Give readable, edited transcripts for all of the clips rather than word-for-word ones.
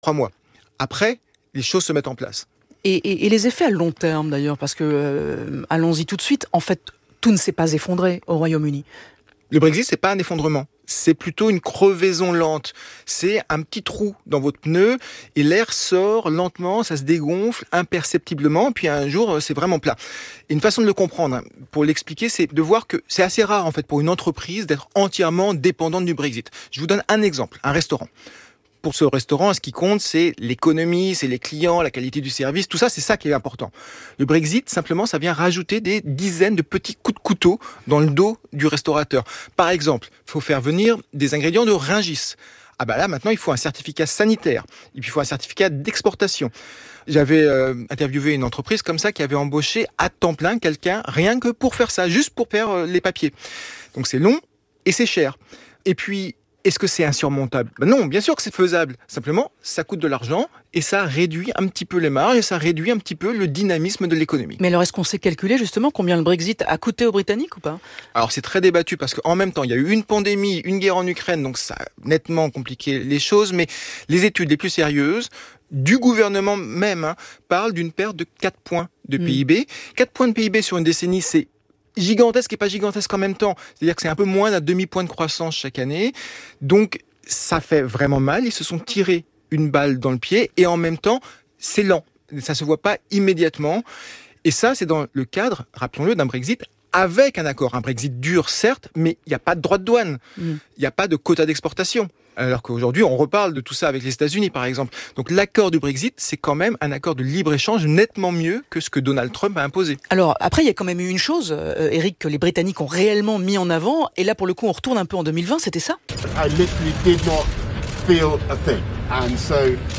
3 mois. Après, les choses se mettent en place. Et les effets à long terme d'ailleurs, parce que, allons-y tout de suite, en fait, tout ne s'est pas effondré au Royaume-Uni. Le Brexit, c'est pas un effondrement. C'est plutôt une crevaison lente. C'est un petit trou dans votre pneu et l'air sort lentement, ça se dégonfle imperceptiblement, puis un jour, c'est vraiment plat. Et une façon de le comprendre, pour l'expliquer, c'est de voir que c'est assez rare, en fait, pour une entreprise d'être entièrement dépendante du Brexit. Je vous donne un exemple, un restaurant. Pour ce restaurant, ce qui compte, c'est l'économie, c'est les clients, la qualité du service, tout ça, c'est ça qui est important. Le Brexit, simplement, ça vient rajouter des dizaines de petits coups de couteau dans le dos du restaurateur. Par exemple, il faut faire venir des ingrédients de Rungis. Ah bah là, maintenant, il faut un certificat sanitaire. Et puis, il faut un certificat d'exportation. J'avais interviewé une entreprise comme ça qui avait embauché à temps plein quelqu'un, rien que pour faire ça, juste pour faire les papiers. Donc, c'est long et c'est cher. Et puis, est-ce que c'est insurmontable ? Non, bien sûr que c'est faisable. Simplement, ça coûte de l'argent et ça réduit un petit peu les marges et ça réduit un petit peu le dynamisme de l'économie. Mais alors, est-ce qu'on sait calculer justement combien le Brexit a coûté aux Britanniques ou pas ? Alors, c'est très débattu parce qu'en même temps, il y a eu une pandémie, une guerre en Ukraine, donc ça a nettement compliqué les choses. Mais les études les plus sérieuses, du gouvernement même, parlent d'une perte de 4 points de PIB. 4 points de PIB sur une décennie, c'est gigantesque et pas gigantesque en même temps. C'est-à-dire que c'est un peu moins d'un demi-point de croissance chaque année. Donc, ça fait vraiment mal. Ils se sont tirés une balle dans le pied et en même temps, c'est lent. Ça se voit pas immédiatement. Et ça, c'est dans le cadre, rappelons-le, d'un Brexit avec un accord. Un Brexit dur, certes, mais il n'y a pas de droit de douane. Il n'y a pas de quota d'exportation. Alors qu'aujourd'hui, on reparle de tout ça avec les États-Unis, par exemple. Donc l'accord du Brexit, c'est quand même un accord de libre-échange nettement mieux que ce que Donald Trump a imposé. Alors, après, il y a quand même eu une chose, Eric, que les Britanniques ont réellement mis en avant. Et là, pour le coup, on retourne un peu en 2020, c'était ça ? I literally did not feel a thing. And so,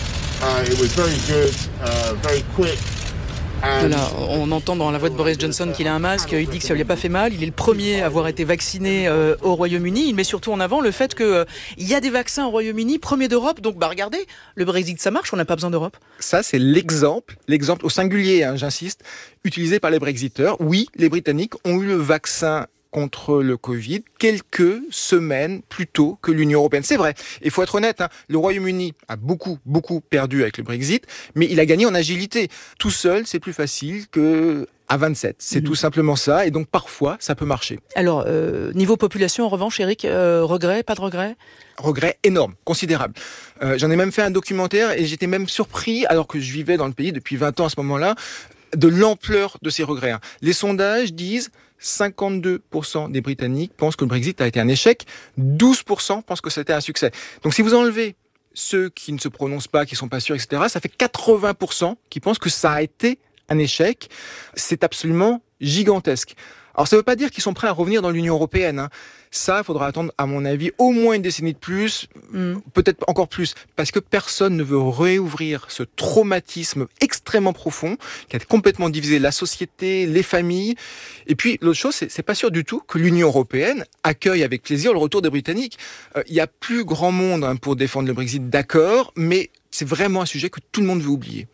it was very good, very quick. Voilà, on entend dans la voix de Boris Johnson qu'il a un masque, il dit que ça lui a pas fait mal, il est le premier à avoir été vacciné au Royaume-Uni, il met surtout en avant le fait que il y a des vaccins au Royaume-Uni, premier d'Europe, donc regardez, le Brexit ça marche, on n'a pas besoin d'Europe. Ça c'est l'exemple au singulier, j'insiste, utilisé par les Brexiteurs. Oui, les Britanniques ont eu le vaccin contre le Covid quelques semaines plus tôt que l'Union européenne. C'est vrai. Il faut être honnête, le Royaume-Uni a beaucoup perdu avec le Brexit, mais il a gagné en agilité. Tout seul, c'est plus facile que à 27. C'est tout simplement ça. Et donc, parfois, ça peut marcher. Alors, niveau population, en revanche, Eric, regret, pas de regret ? Regret énorme, considérable. J'en ai même fait un documentaire et j'étais même surpris, alors que je vivais dans le pays depuis 20 ans à ce moment-là, de l'ampleur de ces regrets. Les sondages disent 52% des Britanniques pensent que le Brexit a été un échec, 12% pensent que c'était un succès. Donc si vous enlevez ceux qui ne se prononcent pas, qui ne sont pas sûrs, etc., ça fait 80% qui pensent que ça a été un échec. C'est absolument gigantesque. Alors ça ne veut pas dire qu'ils sont prêts à revenir dans l'Union européenne. Ça, il faudra attendre, à mon avis, au moins une décennie de plus, peut-être encore plus, parce que personne ne veut réouvrir ce traumatisme extrêmement profond qui a complètement divisé la société, les familles. Et puis, l'autre chose, c'est pas sûr du tout que l'Union européenne accueille avec plaisir le retour des Britanniques. Il y a plus grand monde pour défendre le Brexit, d'accord, mais c'est vraiment un sujet que tout le monde veut oublier.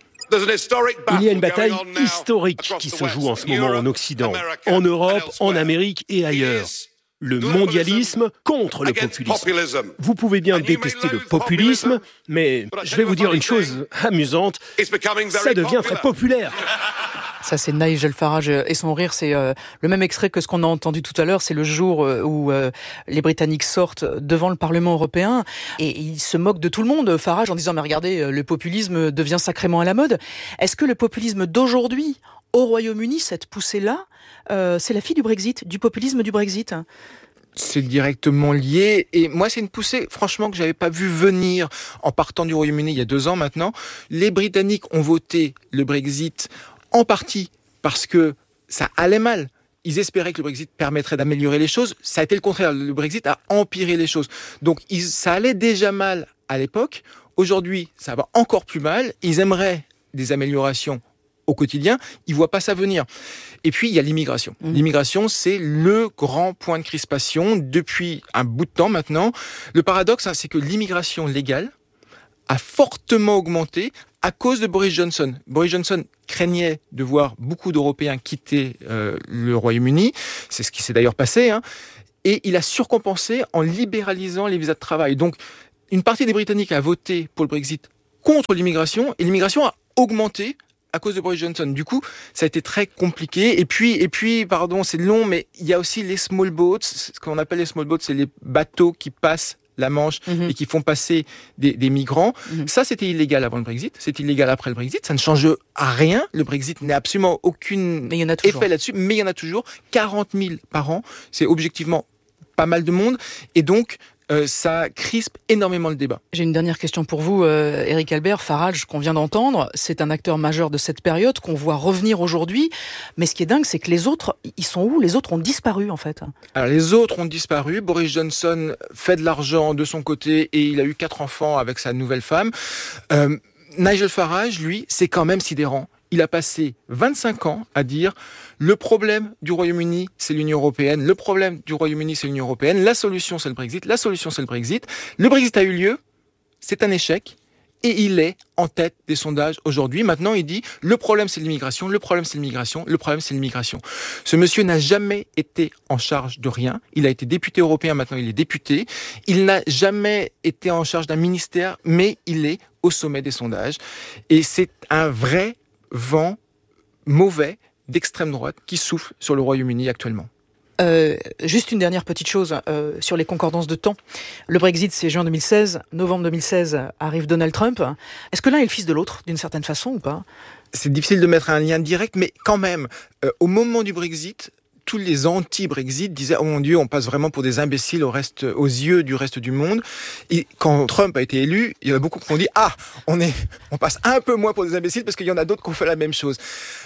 Il y a une bataille historique qui se joue en ce moment en Occident, en Europe, en Amérique et ailleurs. Le mondialisme contre le populisme. Vous pouvez bien détester le populisme, mais je vais vous dire une chose amusante, ça devient très populaire. Ça, c'est Nigel Farage et son rire. C'est le même extrait que ce qu'on a entendu tout à l'heure. C'est le jour où les Britanniques sortent devant le Parlement européen et ils se moquent de tout le monde, Farage, en disant « Mais regardez, le populisme devient sacrément à la mode ». Est-ce que le populisme d'aujourd'hui, au Royaume-Uni, cette poussée-là, c'est la fille du Brexit, du populisme du Brexit ? C'est directement lié. Et moi, c'est une poussée, franchement, que j'avais pas vu venir en partant du Royaume-Uni il y a 2 ans maintenant. Les Britanniques ont voté le Brexit en partie parce que ça allait mal. Ils espéraient que le Brexit permettrait d'améliorer les choses. Ça a été le contraire. Le Brexit a empiré les choses. Donc, ça allait déjà mal à l'époque. Aujourd'hui, ça va encore plus mal. Ils aimeraient des améliorations au quotidien, ils voient pas ça venir. Et puis, il y a l'immigration. L'immigration, c'est le grand point de crispation depuis un bout de temps maintenant. Le paradoxe, c'est que l'immigration légale a fortement augmenté à cause de Boris Johnson. Boris Johnson craignait de voir beaucoup d'Européens quitter le Royaume-Uni. C'est ce qui s'est d'ailleurs passé. Et il a surcompensé en libéralisant les visas de travail. Donc, une partie des Britanniques a voté pour le Brexit contre l'immigration, et l'immigration a augmenté à cause de Boris Johnson. Du coup, ça a été très compliqué. Et puis, pardon, c'est long, mais il y a aussi les small boats. Ce qu'on appelle les small boats, c'est les bateaux qui passent la Manche et qui font passer des migrants. Ça, c'était illégal avant le Brexit. C'est illégal après le Brexit. Ça ne change à rien. Le Brexit n'a absolument aucun effet là-dessus. Mais il y en a toujours. 40 000 par an. C'est objectivement pas mal de monde. Et donc, ça crispe énormément le débat. J'ai une dernière question pour vous, Éric Albert. Farage, qu'on vient d'entendre, c'est un acteur majeur de cette période qu'on voit revenir aujourd'hui. Mais ce qui est dingue, c'est que les autres, ils sont où ? Les autres ont disparu, en fait. Alors, les autres ont disparu. Boris Johnson fait de l'argent de son côté et il a eu 4 enfants avec sa nouvelle femme. Nigel Farage, lui, c'est quand même sidérant. Il a passé 25 ans à dire le problème du Royaume-Uni, c'est l'Union européenne. Le problème du Royaume-Uni, c'est l'Union européenne. La solution, c'est le Brexit. La solution, c'est le Brexit. Le Brexit a eu lieu. C'est un échec. Et il est en tête des sondages aujourd'hui. Maintenant, il dit le problème, c'est l'immigration. Le problème, c'est l'immigration. Le problème, c'est l'immigration. Ce monsieur n'a jamais été en charge de rien. Il a été député européen. Maintenant, il est député. Il n'a jamais été en charge d'un ministère, mais il est au sommet des sondages. Et c'est un vrai vent mauvais d'extrême droite qui souffle sur le Royaume-Uni actuellement. Juste une dernière petite chose sur les concordances de temps. Le Brexit, c'est juin 2016. Novembre 2016 arrive Donald Trump. Est-ce que l'un est le fils de l'autre, d'une certaine façon, ou pas ? C'est difficile de mettre un lien direct, mais quand même, au moment du Brexit, tous les anti-Brexit disaient « Oh mon Dieu, on passe vraiment pour des imbéciles aux yeux du reste du monde ». Et quand Trump a été élu, il y en a beaucoup qui ont dit « Ah, on passe un peu moins pour des imbéciles parce qu'il y en a d'autres qui ont fait la même chose ».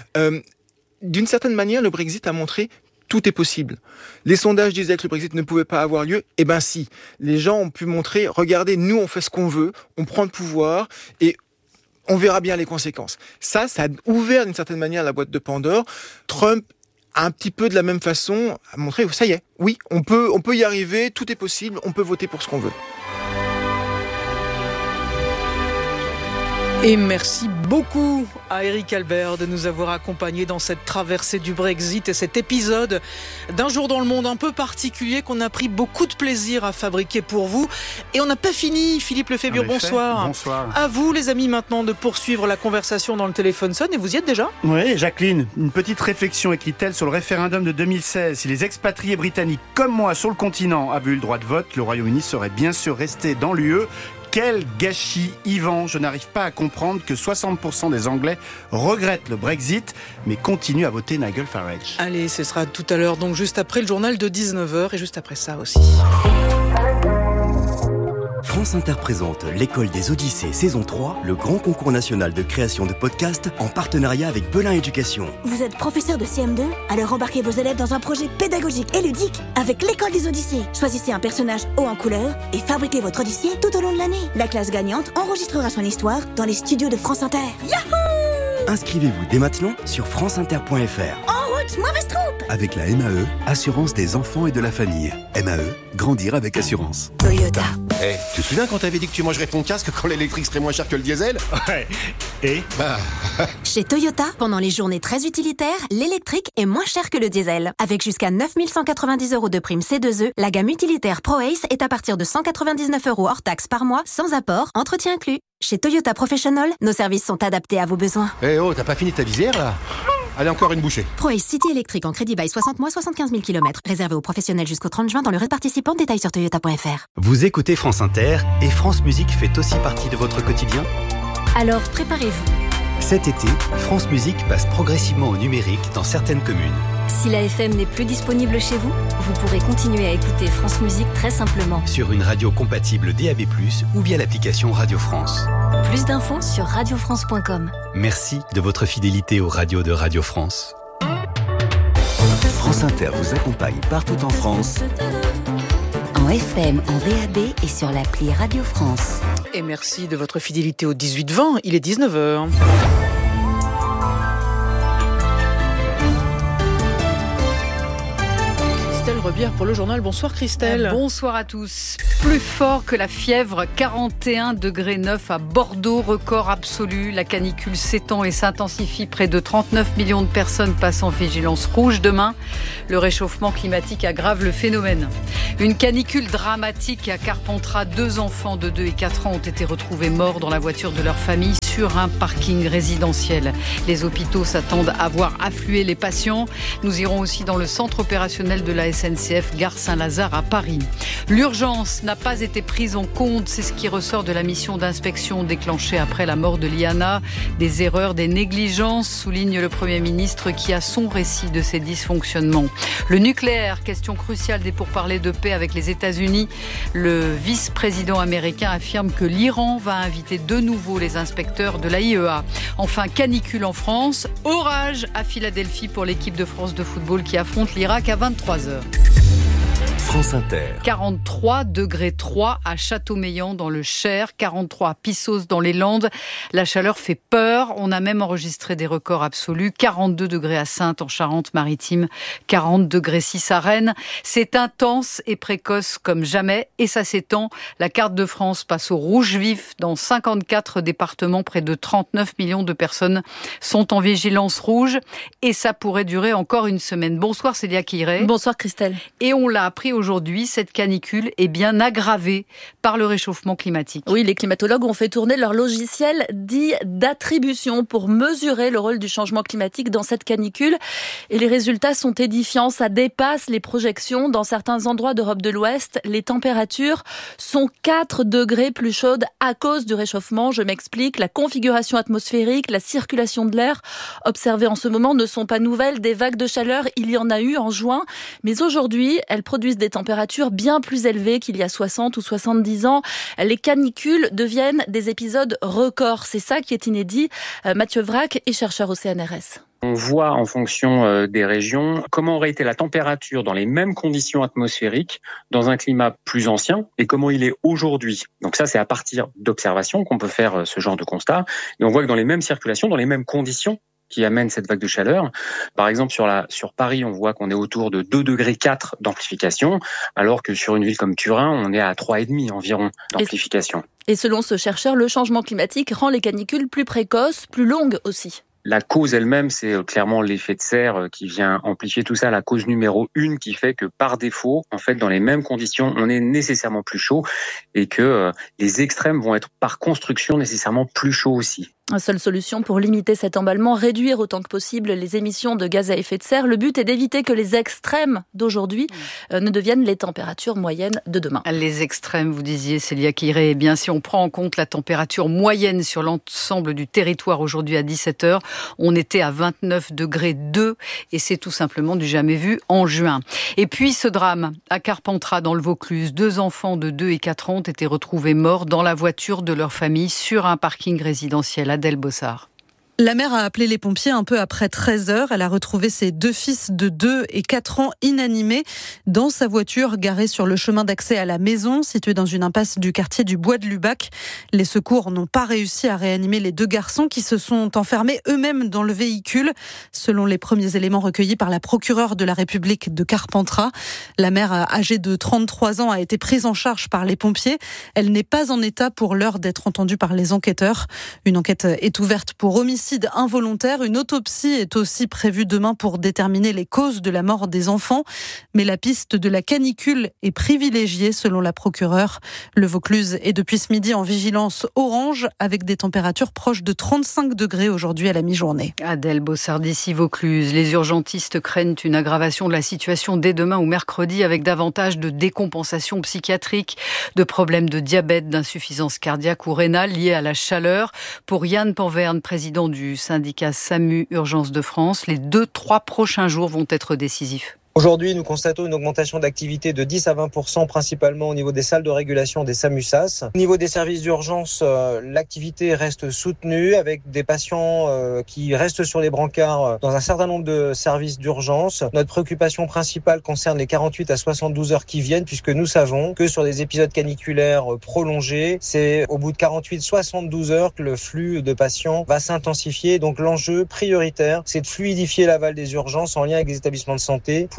D'une certaine manière, le Brexit a montré tout est possible. Les sondages disaient que le Brexit ne pouvait pas avoir lieu. Eh ben si. Les gens ont pu montrer, regardez, nous on fait ce qu'on veut, on prend le pouvoir et on verra bien les conséquences. Ça a ouvert d'une certaine manière la boîte de Pandore. Trump a un petit peu de la même façon a montré, ça y est, oui, on peut y arriver, tout est possible, on peut voter pour ce qu'on veut. Et merci beaucoup à Éric Albert de nous avoir accompagnés dans cette traversée du Brexit et cet épisode d'un jour dans le monde un peu particulier qu'on a pris beaucoup de plaisir à fabriquer pour vous. Et on n'a pas fini, Philippe Lefébure, bonsoir. Bonsoir. À vous les amis maintenant de poursuivre la conversation dans le téléphone sonne et vous y êtes déjà ? Oui, Jacqueline, une petite réflexion écrit-elle sur le référendum de 2016. Si les expatriés britanniques comme moi sur le continent avaient eu le droit de vote, le Royaume-Uni serait bien sûr resté dans l'UE. Quel gâchis, Yvan. Je n'arrive pas à comprendre que 60% des Anglais regrettent le Brexit, mais continuent à voter Nigel Farage. Allez, ce sera tout à l'heure, donc juste après le journal de 19h et juste après ça aussi. France Inter présente l'École des Odyssées saison 3, le grand concours national de création de podcasts en partenariat avec Belin Éducation. Vous êtes professeur de CM2 ? Alors embarquez vos élèves dans un projet pédagogique et ludique avec l'École des Odyssées. Choisissez un personnage haut en couleur et fabriquez votre Odyssée tout au long de l'année. La classe gagnante enregistrera son histoire dans les studios de France Inter. Yahoo ! Inscrivez-vous dès maintenant sur franceinter.fr. En route, mauvaise troupe ! Avec la MAE, Assurance des enfants et de la famille. MAE, grandir avec assurance. Toyota. Hey, tu te souviens quand t'avais dit que tu mangerais ton casque quand l'électrique serait moins cher que le diesel ? Ouais. Et Chez Toyota, pendant les journées très utilitaires, l'électrique est moins cher que le diesel. Avec jusqu'à 9 190 € de prime C2E, la gamme utilitaire ProAce est à partir de 199 € hors taxe par mois, sans apport, entretien inclus. Chez Toyota Professional, nos services sont adaptés à vos besoins. Eh oh, t'as pas fini ta visière là ? Allez, encore une bouchée. ProAce City électrique en crédit bail 60 mois, 75 000 km. Réservé aux professionnels jusqu'au 30 juin dans le réseau participant. Détails sur toyota.fr. Vous écoutez France Inter et France Musique fait aussi partie de votre quotidien ? Alors, préparez-vous. Cet été, France Musique passe progressivement au numérique dans certaines communes. Si la FM n'est plus disponible chez vous, vous pourrez continuer à écouter France Musique très simplement. Sur une radio compatible DAB+, ou via l'application Radio France. Plus d'infos sur radiofrance.com. Merci de votre fidélité aux radios de Radio France. France Inter vous accompagne partout en France. En FM, en DAB et sur l'appli Radio France. Et merci de votre fidélité au 18-20, il est 19h. Rebière pour le journal. Bonsoir Christelle. Bonsoir à tous. Plus fort que la fièvre, 41,9 degrés à Bordeaux, record absolu. La canicule s'étend et s'intensifie. Près de 39 millions de personnes passent en vigilance rouge demain. Le réchauffement climatique aggrave le phénomène. Une canicule dramatique à Carpentras. 2 enfants de 2 et 4 ans ont été retrouvés morts dans la voiture de leur famille sur un parking résidentiel. Les hôpitaux s'attendent à voir affluer les patients. Nous irons aussi dans le centre opérationnel de la SNCF, gare Saint-Lazare à Paris. L'urgence n'a pas été prise en compte, c'est ce qui ressort de la mission d'inspection déclenchée après la mort de Liana. Des erreurs, des négligences, souligne le Premier ministre qui a son récit de ces dysfonctionnements. Le nucléaire, question cruciale des pourparlers de paix avec les États-Unis. Le vice-président américain affirme que l'Iran va inviter de nouveau les inspecteurs de l'AIEA. Enfin, canicule en France, orage à Philadelphie pour l'équipe de France de football qui affronte l'Irak à 23h. France Inter. 43,3 degrés à Châteaumeillan dans le Cher, 43 à Pissos dans les Landes. La chaleur fait peur. On a même enregistré des records absolus. 42 degrés à Saintes en Charente-Maritime, 40,6 degrés à Rennes. C'est intense et précoce comme jamais et ça s'étend. La carte de France passe au rouge vif dans 54 départements. Près de 39 millions de personnes sont en vigilance rouge et ça pourrait durer encore une semaine. Bonsoir Célia Quiré. Bonsoir Christelle. Et on l'a appris aujourd'hui, cette canicule est bien aggravée par le réchauffement climatique. Oui, les climatologues ont fait tourner leur logiciel dit d'attribution pour mesurer le rôle du changement climatique dans cette canicule. Et les résultats sont édifiants, ça dépasse les projections. Dans certains endroits d'Europe de l'Ouest, les températures sont 4 degrés plus chaudes à cause du réchauffement. Je m'explique, la configuration atmosphérique, la circulation de l'air observées en ce moment ne sont pas nouvelles. Des vagues de chaleur, il y en a eu en juin. Mais aujourd'hui, elles produisent des températures bien plus élevées qu'il y a 60 ou 70 ans. Les canicules deviennent des épisodes records. C'est ça qui est inédit. Mathieu Vrac est chercheur au CNRS. On voit en fonction des régions comment aurait été la température dans les mêmes conditions atmosphériques dans un climat plus ancien et comment il est aujourd'hui. Donc ça, c'est à partir d'observations qu'on peut faire ce genre de constat. Et on voit que dans les mêmes circulations, dans les mêmes conditions qui amènent cette vague de chaleur. Par exemple, sur Paris, on voit qu'on est autour de 2,4 degrés d'amplification, alors que sur une ville comme Turin, on est à 3,5 environ d'amplification. Et selon ce chercheur, le changement climatique rend les canicules plus précoces, plus longues aussi. La cause elle-même, c'est clairement l'effet de serre qui vient amplifier tout ça. La cause numéro 1 qui fait que par défaut, en fait, dans les mêmes conditions, on est nécessairement plus chaud et que les extrêmes vont être par construction nécessairement plus chauds aussi. La seule solution pour limiter cet emballement, réduire autant que possible les émissions de gaz à effet de serre. Le but est d'éviter que les extrêmes d'aujourd'hui ne deviennent les températures moyennes de demain. Les extrêmes, vous disiez, Célia Quiré. Eh bien, si on prend en compte la température moyenne sur l'ensemble du territoire aujourd'hui à 17h, on était à 29,2 degrés et c'est tout simplement du jamais vu en juin. Et puis ce drame à Carpentras dans le Vaucluse. 2 enfants de 2 et 4 ans ont été retrouvés morts dans la voiture de leur famille sur un parking résidentiel. Adèle Bossard. La mère a appelé les pompiers un peu après 13h. Elle a retrouvé ses 2 fils de 2 et 4 ans inanimés dans sa voiture garée sur le chemin d'accès à la maison, située dans une impasse du quartier du Bois de Lubac. Les secours n'ont pas réussi à réanimer les 2 garçons qui se sont enfermés eux-mêmes dans le véhicule. Selon les premiers éléments recueillis par la procureure de la République de Carpentras, la mère âgée de 33 ans a été prise en charge par les pompiers. Elle n'est pas en état pour l'heure d'être entendue par les enquêteurs. Une enquête est ouverte pour homicide involontaire. Une autopsie est aussi prévue demain pour déterminer les causes de la mort des enfants. Mais la piste de la canicule est privilégiée selon la procureure. Le Vaucluse est depuis ce midi en vigilance orange avec des températures proches de 35 degrés aujourd'hui à la mi-journée. Adèle Bossard d'ici Vaucluse. Les urgentistes craignent une aggravation de la situation dès demain ou mercredi avec davantage de décompensation psychiatrique, de problèmes de diabète, d'insuffisance cardiaque ou rénale liés à la chaleur. Pour Yann Panverne, président du syndicat SAMU Urgence de France, les 2-3 prochains jours vont être décisifs. Aujourd'hui, nous constatons une augmentation d'activité de 10 à 20%, principalement au niveau des salles de régulation des SAMU-SAS. Au niveau des services d'urgence, l'activité reste soutenue avec des patients qui restent sur les brancards dans un certain nombre de services d'urgence. Notre préoccupation principale concerne les 48 à 72 heures qui viennent, puisque nous savons que sur des épisodes caniculaires prolongés, c'est au bout de 48-72 heures que le flux de patients va s'intensifier. Donc l'enjeu prioritaire, c'est de fluidifier l'aval des urgences en lien avec les établissements de santé pour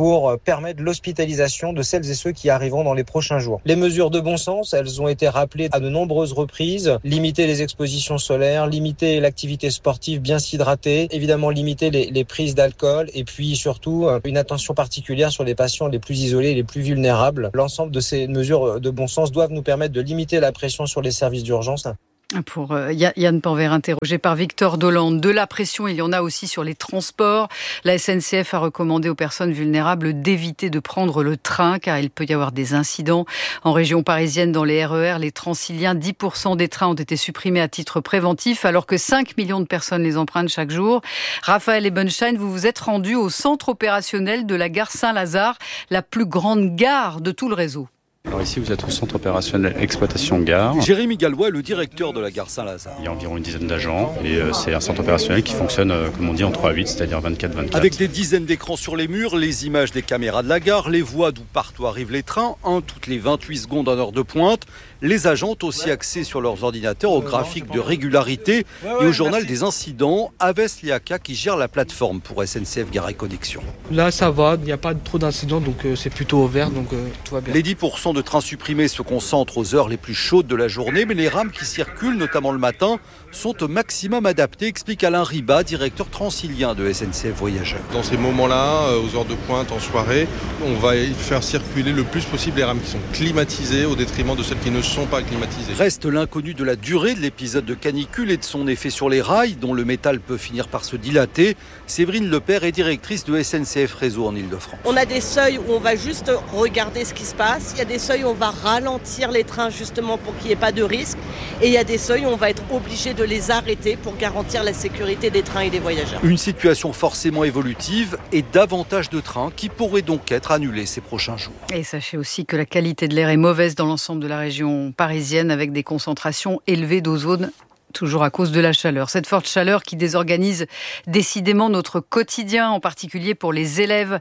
pour permettre l'hospitalisation de celles et ceux qui arriveront dans les prochains jours. Les mesures de bon sens, elles ont été rappelées à de nombreuses reprises. Limiter les expositions solaires, limiter l'activité sportive, bien s'hydrater, évidemment limiter les prises d'alcool et puis surtout une attention particulière sur les patients les plus isolés et les plus vulnérables. L'ensemble de ces mesures de bon sens doivent nous permettre de limiter la pression sur les services d'urgence. Pour Yann Panver, interrogé par Victor Dolande. De la pression, il y en a aussi sur les transports. La SNCF a recommandé aux personnes vulnérables d'éviter de prendre le train car il peut y avoir des incidents. En région parisienne, dans les RER, les Transiliens, 10% des trains ont été supprimés à titre préventif alors que 5 millions de personnes les empruntent chaque jour. Raphaël Ebenstein, vous vous êtes rendu au centre opérationnel de la gare Saint-Lazare, la plus grande gare de tout le réseau. Alors ici, vous êtes au centre opérationnel exploitation gare. Jérémy Gallois est le directeur de la gare Saint-Lazare. Il y a environ une dizaine d'agents et c'est un centre opérationnel qui fonctionne, comme on dit, en 3/8, c'est-à-dire 24/24. Avec des dizaines d'écrans sur les murs, les images des caméras de la gare, les voies d'où partent ou arrivent les trains, toutes les 28 secondes en heure de pointe. Les agents ont aussi accès sur leurs ordinateurs au graphique de régularité et au journal des incidents. Aves Liaka qui gère la plateforme pour SNCF Gare et Connexion. Là, ça va, il n'y a pas trop d'incidents, donc c'est plutôt au vert, donc tout va bien. Les 10% de trains supprimés se concentrent aux heures les plus chaudes de la journée, mais les rames qui circulent, notamment le matin, sont au maximum adaptées, explique Alain Ribat, directeur transilien de SNCF Voyageurs. Dans ces moments-là, aux heures de pointe, en soirée, on va faire circuler le plus possible les rames qui sont climatisées au détriment de celles qui ne sont pas climatisées. Reste l'inconnu de la durée de l'épisode de canicule et de son effet sur les rails, dont le métal peut finir par se dilater. Séverine Lepère est directrice de SNCF Réseau en Ile-de-France. On a des seuils où on va juste regarder ce qui se passe. Il y a des seuils où on va ralentir les trains justement pour qu'il n'y ait pas de risque. Et il y a des seuils où on va être obligé de les arrêter pour garantir la sécurité des trains et des voyageurs. Une situation forcément évolutive et davantage de trains qui pourraient donc être annulés ces prochains jours. Et sachez aussi que la qualité de l'air est mauvaise dans l'ensemble de la région parisienne avec des concentrations élevées d'ozone. Toujours à cause de la chaleur. Cette forte chaleur qui désorganise décidément notre quotidien, en particulier pour les élèves.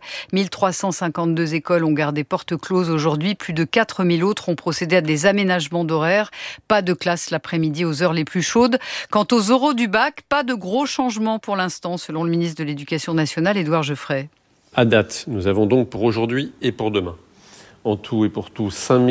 1352 écoles ont gardé portes closes aujourd'hui. Plus de 4000 autres ont procédé à des aménagements d'horaire. Pas de classe l'après-midi aux heures les plus chaudes. Quant aux oraux du bac, pas de gros changements pour l'instant, selon le ministre de l'Éducation nationale, Édouard Geoffray. À date, nous avons donc pour aujourd'hui et pour demain, en tout et pour tout,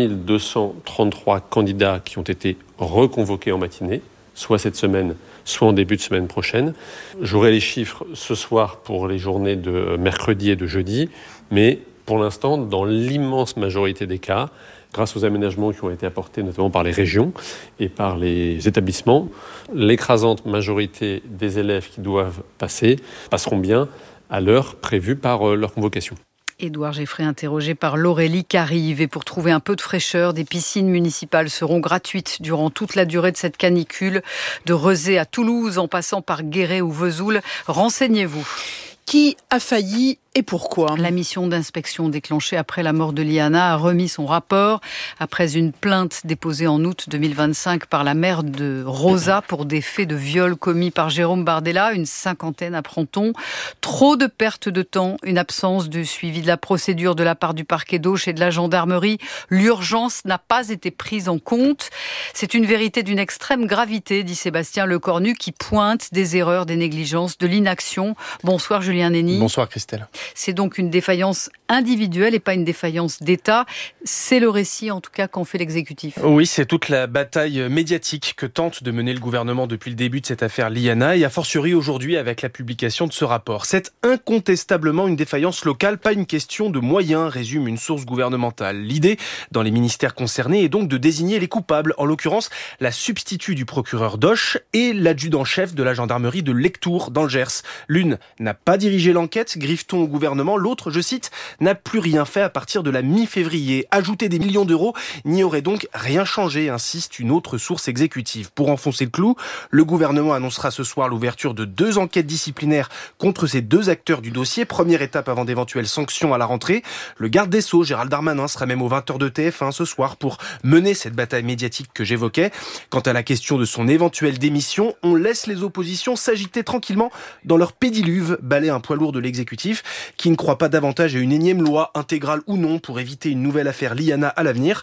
5233 candidats qui ont été reconvoqués en matinée, soit cette semaine, soit en début de semaine prochaine. J'aurai les chiffres ce soir pour les journées de mercredi et de jeudi, mais pour l'instant, dans l'immense majorité des cas, grâce aux aménagements qui ont été apportés notamment par les régions et par les établissements, l'écrasante majorité des élèves qui doivent passer passeront bien à l'heure prévue par leur convocation. Édouard Geoffray interrogé par Laurélie Carive. Et pour trouver un peu de fraîcheur, des piscines municipales seront gratuites durant toute la durée de cette canicule. De Rezé à Toulouse, en passant par Guéret ou Vesoul. Renseignez-vous. Qui a failli et pourquoi ? La mission d'inspection déclenchée après la mort de Liana a remis son rapport après une plainte déposée en août 2025 par la mère de Rosa pour des faits de viol commis par Jérôme Bardella, une cinquantaine apprend-on. Trop de perte de temps, une absence de suivi de la procédure de la part du parquet d'Auch et de la gendarmerie. L'urgence n'a pas été prise en compte. C'est une vérité d'une extrême gravité, dit Sébastien Lecornu, qui pointe des erreurs, des négligences, de l'inaction. Bonsoir Julien Nény. Bonsoir Christelle. C'est donc une défaillance individuelle et pas une défaillance d'État. C'est le récit, en tout cas, qu'en fait l'exécutif. Oui, c'est toute la bataille médiatique que tente de mener le gouvernement depuis le début de cette affaire Liana et a fortiori aujourd'hui avec la publication de ce rapport. C'est incontestablement une défaillance locale, pas une question de moyens, résume une source gouvernementale. L'idée, dans les ministères concernés, est donc de désigner les coupables, en l'occurrence la substitut du procureur d'Auch et l'adjudant-chef de la gendarmerie de Lectoure, dans le Gers. L'une n'a pas dirigé l'enquête, griffe-t-on au gouvernement. L'autre, je cite, n'a plus rien fait à partir de la mi-février. Ajouter des millions d'euros n'y aurait donc rien changé, insiste une autre source exécutive. Pour enfoncer le clou, le gouvernement annoncera ce soir l'ouverture de 2 enquêtes disciplinaires contre ces 2 acteurs du dossier. Première étape avant d'éventuelles sanctions à la rentrée. Le garde des Sceaux, Gérald Darmanin, sera même aux 20h de TF1 ce soir pour mener cette bataille médiatique que j'évoquais. Quant à la question de son éventuelle démission, on laisse les oppositions s'agiter tranquillement dans leur pédiluve, balaie un poids lourd de l'exécutif qui ne croit pas davantage à une énième loi, intégrale ou non, pour éviter une nouvelle affaire Liana à l'avenir.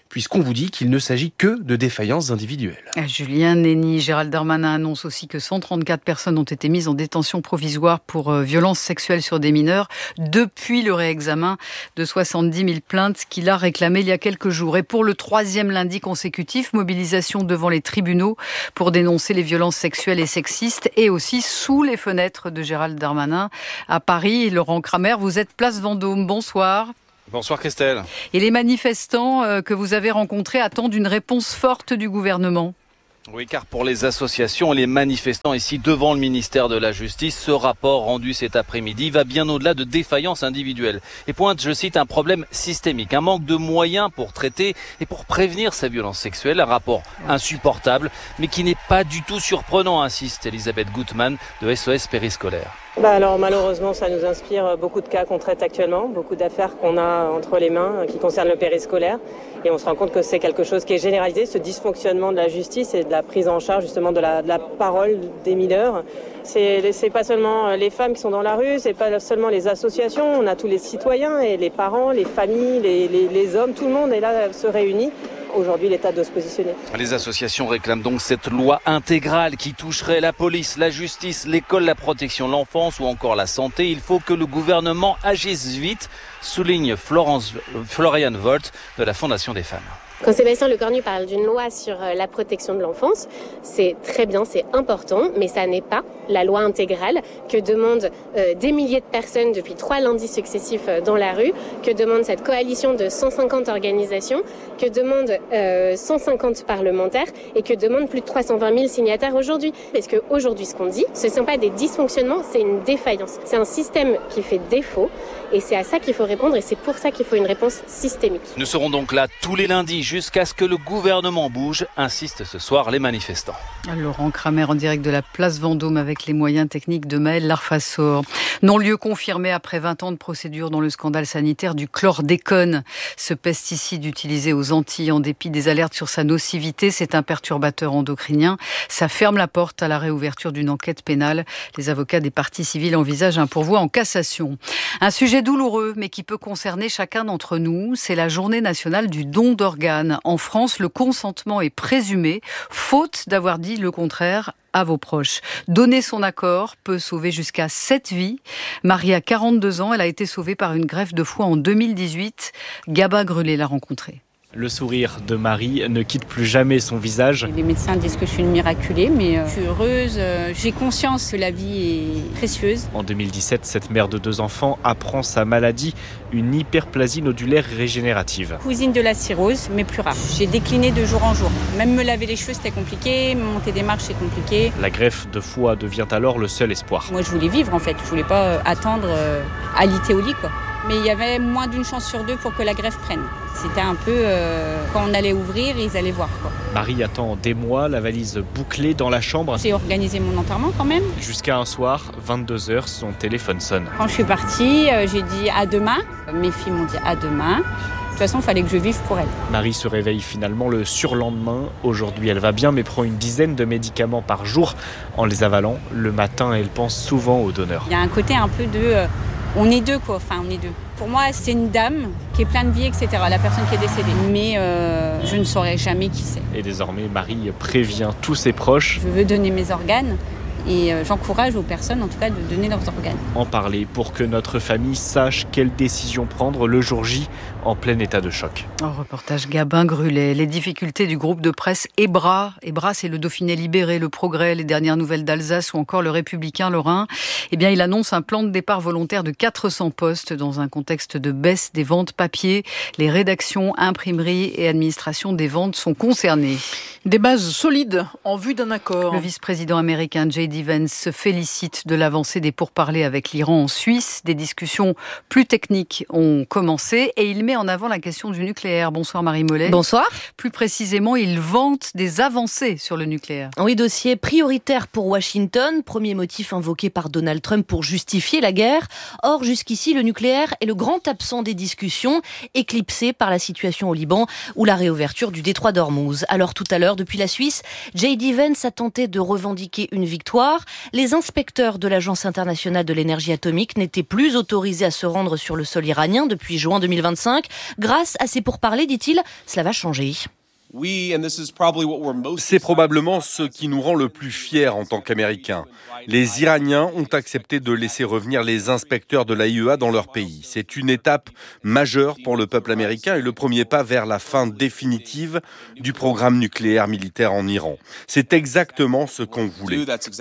puisqu'on vous dit qu'il ne s'agit que de défaillances individuelles. Julien Nény, Gérald Darmanin annonce aussi que 134 personnes ont été mises en détention provisoire pour violences sexuelles sur des mineurs depuis le réexamen de 70 000 plaintes qu'il a réclamées il y a quelques jours. Et pour le 3e lundi consécutif, mobilisation devant les tribunaux pour dénoncer les violences sexuelles et sexistes et aussi sous les fenêtres de Gérald Darmanin à Paris. Laurent Kramer, vous êtes place Vendôme. Bonsoir. Bonsoir Christelle. Et les manifestants que vous avez rencontrés attendent une réponse forte du gouvernement. Oui, car pour les associations et les manifestants ici devant le ministère de la Justice, ce rapport rendu cet après-midi va bien au-delà de défaillances individuelles et pointe, je cite, un problème systémique, un manque de moyens pour traiter et pour prévenir ces violences sexuelles, un rapport insupportable mais qui n'est pas du tout surprenant, insiste Elisabeth Gutmann de SOS Périscolaire. Alors malheureusement, ça nous inspire beaucoup de cas qu'on traite actuellement, beaucoup d'affaires qu'on a entre les mains qui concernent le périscolaire. Et on se rend compte que c'est quelque chose qui est généralisé, ce dysfonctionnement de la justice et de la prise en charge justement de la parole des mineurs. C'est pas seulement les femmes qui sont dans la rue, c'est pas seulement les associations, on a tous les citoyens et les parents, les familles, les hommes, tout le monde est là, se réunit. Aujourd'hui, l'État doit se positionner. Les associations réclament donc cette loi intégrale qui toucherait la police, la justice, l'école, la protection de l'enfance ou encore la santé. Il faut que le gouvernement agisse vite, souligne Florian Volt de la Fondation des femmes. Quand Sébastien Lecornu parle d'une loi sur la protection de l'enfance, c'est très bien, c'est important, mais ça n'est pas la loi intégrale que demandent des milliers de personnes depuis 3 lundis successifs dans la rue, que demande cette coalition de 150 organisations, que demandent 150 parlementaires et que demandent plus de 320 000 signataires aujourd'hui. Parce qu'aujourd'hui, ce qu'on dit, ce ne sont pas des dysfonctionnements, c'est une défaillance. C'est un système qui fait défaut et c'est à ça qu'il faut répondre et c'est pour ça qu'il faut une réponse systémique. Nous serons donc là tous les lundis jusqu'à ce que le gouvernement bouge, insistent ce soir les manifestants. Laurent Kramer en direct de la place Vendôme avec les moyens techniques de Maël Larfassor. Non-lieu confirmé après 20 ans de procédure dans le scandale sanitaire du chlordécone. Ce pesticide utilisé aux Antilles en dépit des alertes sur sa nocivité, c'est un perturbateur endocrinien. Ça ferme la porte à la réouverture d'une enquête pénale. Les avocats des parties civiles envisagent un pourvoi en cassation. Un sujet douloureux mais qui peut concerner chacun d'entre nous, c'est la journée nationale du don d'organes. En France, le consentement est présumé, faute d'avoir dit le contraire à vos proches. Donner son accord peut sauver jusqu'à 7 vies. Marie a 42 ans, elle a été sauvée par une greffe de foie en 2018. Gabin Grellet l'a rencontrée. Le sourire de Marie ne quitte plus jamais son visage. Les médecins disent que je suis une miraculée, mais je suis heureuse. J'ai conscience que la vie est précieuse. En 2017, cette mère de 2 enfants apprend sa maladie, une hyperplasie nodulaire régénérative. Cousine de la cirrhose, mais plus rare. J'ai décliné de jour en jour. Même me laver les cheveux, c'était compliqué. Monter des marches, c'est compliqué. La greffe de foie devient alors le seul espoir. Moi, je voulais vivre, en fait. Je voulais pas attendre alité au lit, quoi. Mais il y avait moins d'une chance sur 2 pour que la greffe prenne. C'était un peu... quand on allait ouvrir, ils allaient voir, quoi. Marie attend des mois, la valise bouclée dans la chambre. J'ai organisé mon enterrement quand même. Jusqu'à un soir, 22h, son téléphone sonne. Quand je suis partie, j'ai dit à demain. Mes filles m'ont dit à demain. De toute façon, il fallait que je vive pour elle. Marie se réveille finalement le surlendemain. Aujourd'hui, elle va bien, mais prend une dizaine de médicaments par jour. En les avalant, le matin, elle pense souvent au donneur. Il y a un côté un peu de... on est deux, quoi. Enfin, on est deux. Pour moi, c'est une dame qui est pleine de vie, etc. La personne qui est décédée. Mais je ne saurais jamais qui c'est. Et désormais, Marie prévient tous ses proches. Je veux donner mes organes. Et j'encourage aux personnes, en tout cas, de donner leurs organes. En parler pour que notre famille sache quelle décision prendre le jour J en plein état de choc. Reportage Gabin Grellet. Les difficultés du groupe de presse EBRA. EBRA, c'est le Dauphiné libéré, le Progrès, les dernières nouvelles d'Alsace ou encore le Républicain Lorrain. Eh bien, il annonce un plan de départ volontaire de 400 postes dans un contexte de baisse des ventes papier. Les rédactions, imprimeries et administration des ventes sont concernées. Des bases solides en vue d'un accord. Le vice-président américain J.D. Vance se félicite de l'avancée des pourparlers avec l'Iran en Suisse. Des discussions plus techniques ont commencé et il met en avant la question du nucléaire. Bonsoir Marie Mollet. Bonsoir. Plus précisément, il vante des avancées sur le nucléaire. Oui, dossier prioritaire pour Washington, premier motif invoqué par Donald Trump pour justifier la guerre. Or, jusqu'ici, le nucléaire est le grand absent des discussions, éclipsé par la situation au Liban ou la réouverture du détroit d'Ormuz. Alors tout à l'heure, depuis la Suisse, J.D. Vance a tenté de revendiquer une victoire. soir. Les inspecteurs de l'Agence internationale de l'énergie atomique n'étaient plus autorisés à se rendre sur le sol iranien depuis juin 2025. Grâce à ces pourparlers, dit-il, cela va changer. C'est probablement ce qui nous rend le plus fiers en tant qu'Américains. Les Iraniens ont accepté de laisser revenir les inspecteurs de l'AIEA dans leur pays. C'est une étape majeure pour le peuple américain et le premier pas vers la fin définitive du programme nucléaire militaire en Iran. C'est exactement ce qu'on voulait.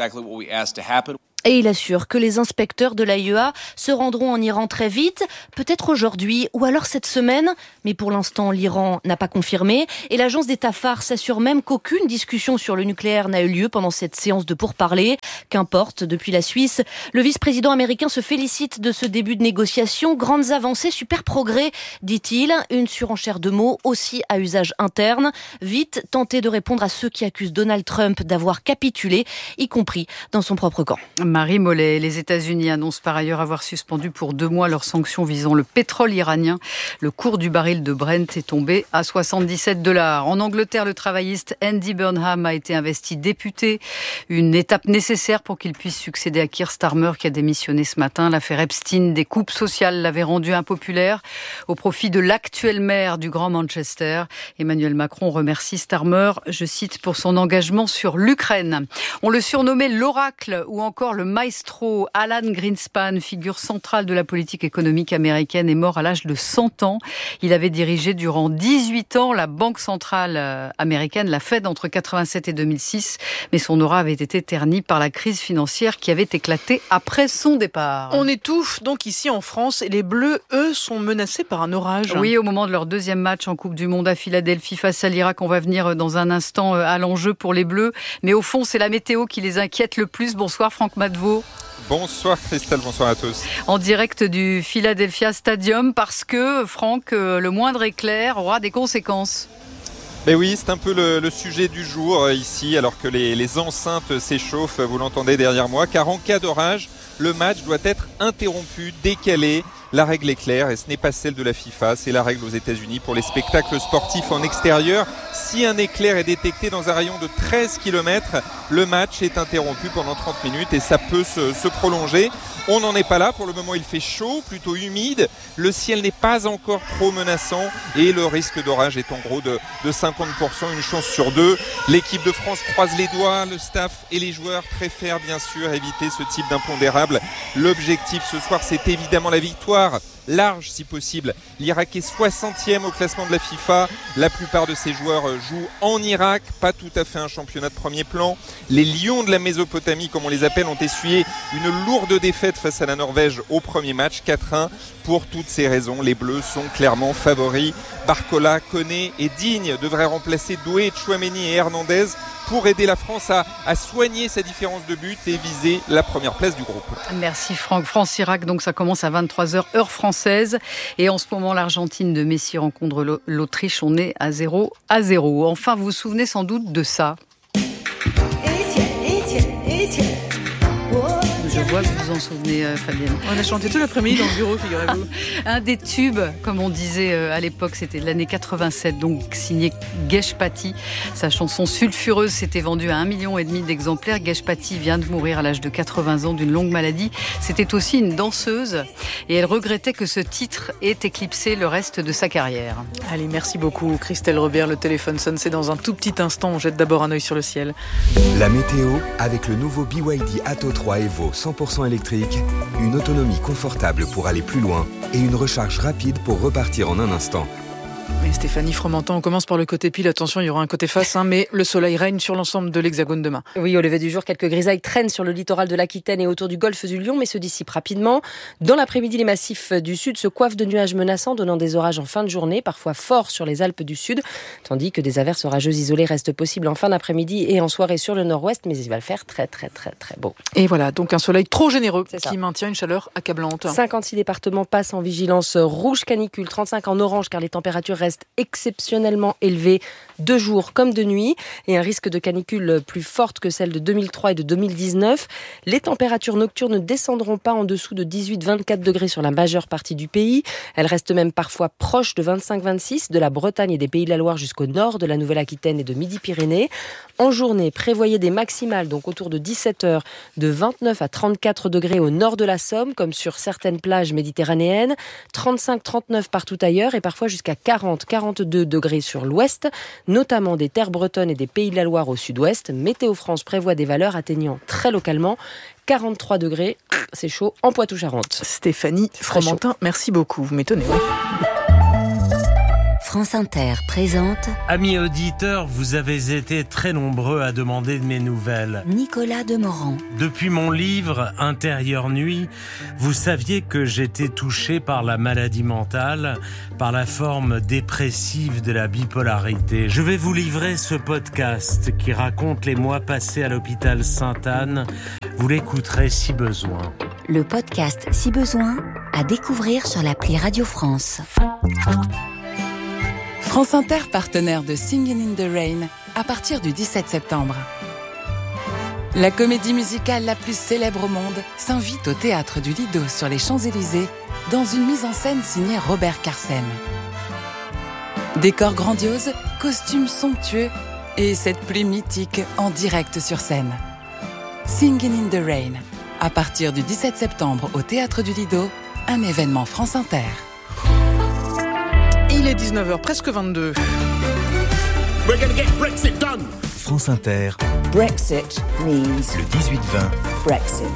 Et il assure que les inspecteurs de l'AIEA se rendront en Iran très vite, peut-être aujourd'hui ou alors cette semaine. Mais pour l'instant, l'Iran n'a pas confirmé. Et l'agence d'État phare s'assure même qu'aucune discussion sur le nucléaire n'a eu lieu pendant cette séance de pourparlers. Qu'importe, depuis la Suisse, le vice-président américain se félicite de ce début de négociation. Grandes avancées, super progrès, dit-il. Une surenchère de mots aussi à usage interne. Vite, tenter de répondre à ceux qui accusent Donald Trump d'avoir capitulé, y compris dans son propre camp. Marie Mollet, les États-Unis annoncent par ailleurs avoir suspendu pour 2 mois leurs sanctions visant le pétrole iranien. Le cours du baril de Brent est tombé à $77. En Angleterre, le travailliste Andy Burnham a été investi député. Une étape nécessaire pour qu'il puisse succéder à Keir Starmer qui a démissionné ce matin. L'affaire Epstein des coupes sociales l'avait rendu impopulaire au profit de l'actuel maire du Grand Manchester. Emmanuel Macron remercie Starmer, je cite, pour son engagement sur l'Ukraine. On le surnommait l'oracle ou encore le maestro. Alan Greenspan, figure centrale de la politique économique américaine, est mort à l'âge de 100 ans. Il avait dirigé durant 18 ans la Banque centrale américaine, la Fed, entre 87 et 2006. Mais son aura avait été ternie par la crise financière qui avait éclaté après son départ. On étouffe donc ici en France et les Bleus, eux, sont menacés par un orage. Oui, au moment de leur deuxième match en Coupe du Monde à Philadelphie face à l'Irak. On va venir dans un instant à l'enjeu pour les Bleus. Mais au fond, c'est la météo qui les inquiète le plus. Bonsoir Franck Madevaux. Bonsoir Christelle, bonsoir à tous. En direct du Philadelphia Stadium parce que, Franck, le moindre éclair aura des conséquences. Mais oui, c'est un peu le sujet du jour ici, alors que les enceintes s'échauffent, vous l'entendez derrière moi, car en cas d'orage, le match doit être interrompu, décalé. La règle est claire et ce n'est pas celle de la FIFA, c'est la règle aux États-Unis pour les spectacles sportifs en extérieur. Si un éclair est détecté dans un rayon de 13 km, le match est interrompu pendant 30 minutes et ça peut se prolonger. On n'en est pas là, pour le moment il fait chaud, plutôt humide, le ciel n'est pas encore trop menaçant et le risque d'orage est en gros de 50%, une chance sur 2. L'équipe de France croise les doigts, le staff et les joueurs préfèrent bien sûr éviter ce type d'impondérable. L'objectif ce soir c'est évidemment la victoire, large si possible. L'Irak est 60e au classement de la FIFA. La plupart de ses joueurs jouent en Irak, pas tout à fait un championnat de premier plan. Les Lions de la Mésopotamie, comme on les appelle, ont essuyé une lourde défaite face à la Norvège au premier match, 4-1. Pour toutes ces raisons, les Bleus sont clairement favoris. Barcola, Koné et Digne devraient remplacer Doué, Tchouaméni et Hernandez pour aider la France à soigner sa différence de but et viser la première place du groupe. Merci Franck. France-Irak, donc ça commence à 23h heure française. Et en ce moment, l'Argentine de Messi rencontre l'Autriche. On est à 0-0. Enfin, vous vous souvenez sans doute de ça. Je vois que vous en souvenez, Fabienne. On a chanté tout l'après-midi dans le bureau, figurez-vous. Un des tubes, comme on disait à l'époque, c'était de l'année 87, donc signé Gesh Patti. Sa chanson sulfureuse s'était vendue à 1,5 million d'exemplaires. Gesh Patti vient de mourir à l'âge de 80 ans d'une longue maladie. C'était aussi une danseuse et elle regrettait que ce titre ait éclipsé le reste de sa carrière. Allez, merci beaucoup Christelle Robert. Le téléphone sonne, c'est dans un tout petit instant. On jette d'abord un œil sur le ciel. La météo avec le nouveau BYD Atto 3 Evo 100% électrique, une autonomie confortable pour aller plus loin et une recharge rapide pour repartir en un instant. Mais Stéphanie Fromentin, on commence par le côté pile. Attention, il y aura un côté face, mais le soleil règne sur l'ensemble de l'Hexagone demain. Oui, au lever du jour, quelques grisailles traînent sur le littoral de l'Aquitaine et autour du golfe du Lion, mais se dissipent rapidement. Dans l'après-midi, les massifs du sud se coiffent de nuages menaçants, donnant des orages en fin de journée, parfois forts sur les Alpes du Sud, tandis que des averses orageuses isolées restent possibles en fin d'après-midi et en soirée sur le nord-ouest, mais il va le faire très beau. Et voilà, donc un soleil trop généreux qui maintient une chaleur accablante. 56 départements passent en vigilance rouge canicule, 35 en orange car les températures températures restent exceptionnellement élevées de jour comme de nuit et un risque de canicule plus forte que celle de 2003 et de 2019. Les températures nocturnes ne descendront pas en dessous de 18-24 degrés sur la majeure partie du pays. Elles restent même parfois proches de 25-26 de la Bretagne et des Pays de la Loire jusqu'au nord de la Nouvelle-Aquitaine et de Midi-Pyrénées. En journée, prévoyez des maximales, donc autour de 17 heures, de 29 à 34 degrés au nord de la Somme, comme sur certaines plages méditerranéennes, 35-39 partout ailleurs et parfois jusqu'à 40-42 degrés sur l'ouest, notamment des terres bretonnes et des Pays de la Loire au sud-ouest. Météo France prévoit des valeurs atteignant très localement 43 degrés, c'est chaud, en Poitou-Charentes. Stéphanie Fromentin, merci beaucoup, vous m'étonnez. France Inter présente... Amis auditeurs, vous avez été très nombreux à demander de mes nouvelles. Nicolas Demorand. Depuis mon livre « Intérieure nuit », vous saviez que j'étais touché par la maladie mentale, par la forme dépressive de la bipolarité. Je vais vous livrer ce podcast qui raconte les mois passés à l'hôpital Sainte-Anne. Vous l'écouterez si besoin. Le podcast Si besoin, à découvrir sur l'appli Radio France. France Inter, partenaire de Singin' in the Rain, à partir du 17 septembre. La comédie musicale la plus célèbre au monde s'invite au théâtre du Lido sur les Champs-Élysées dans une mise en scène signée Robert Carsen. Décors grandioses, costumes somptueux et cette pluie mythique en direct sur scène. Singin' in the Rain, à partir du 17 septembre au théâtre du Lido, un événement France Inter. Il est 19h, presque 22. We're gonna get Brexit done. France Inter. Brexit means le 18-20. Brexit.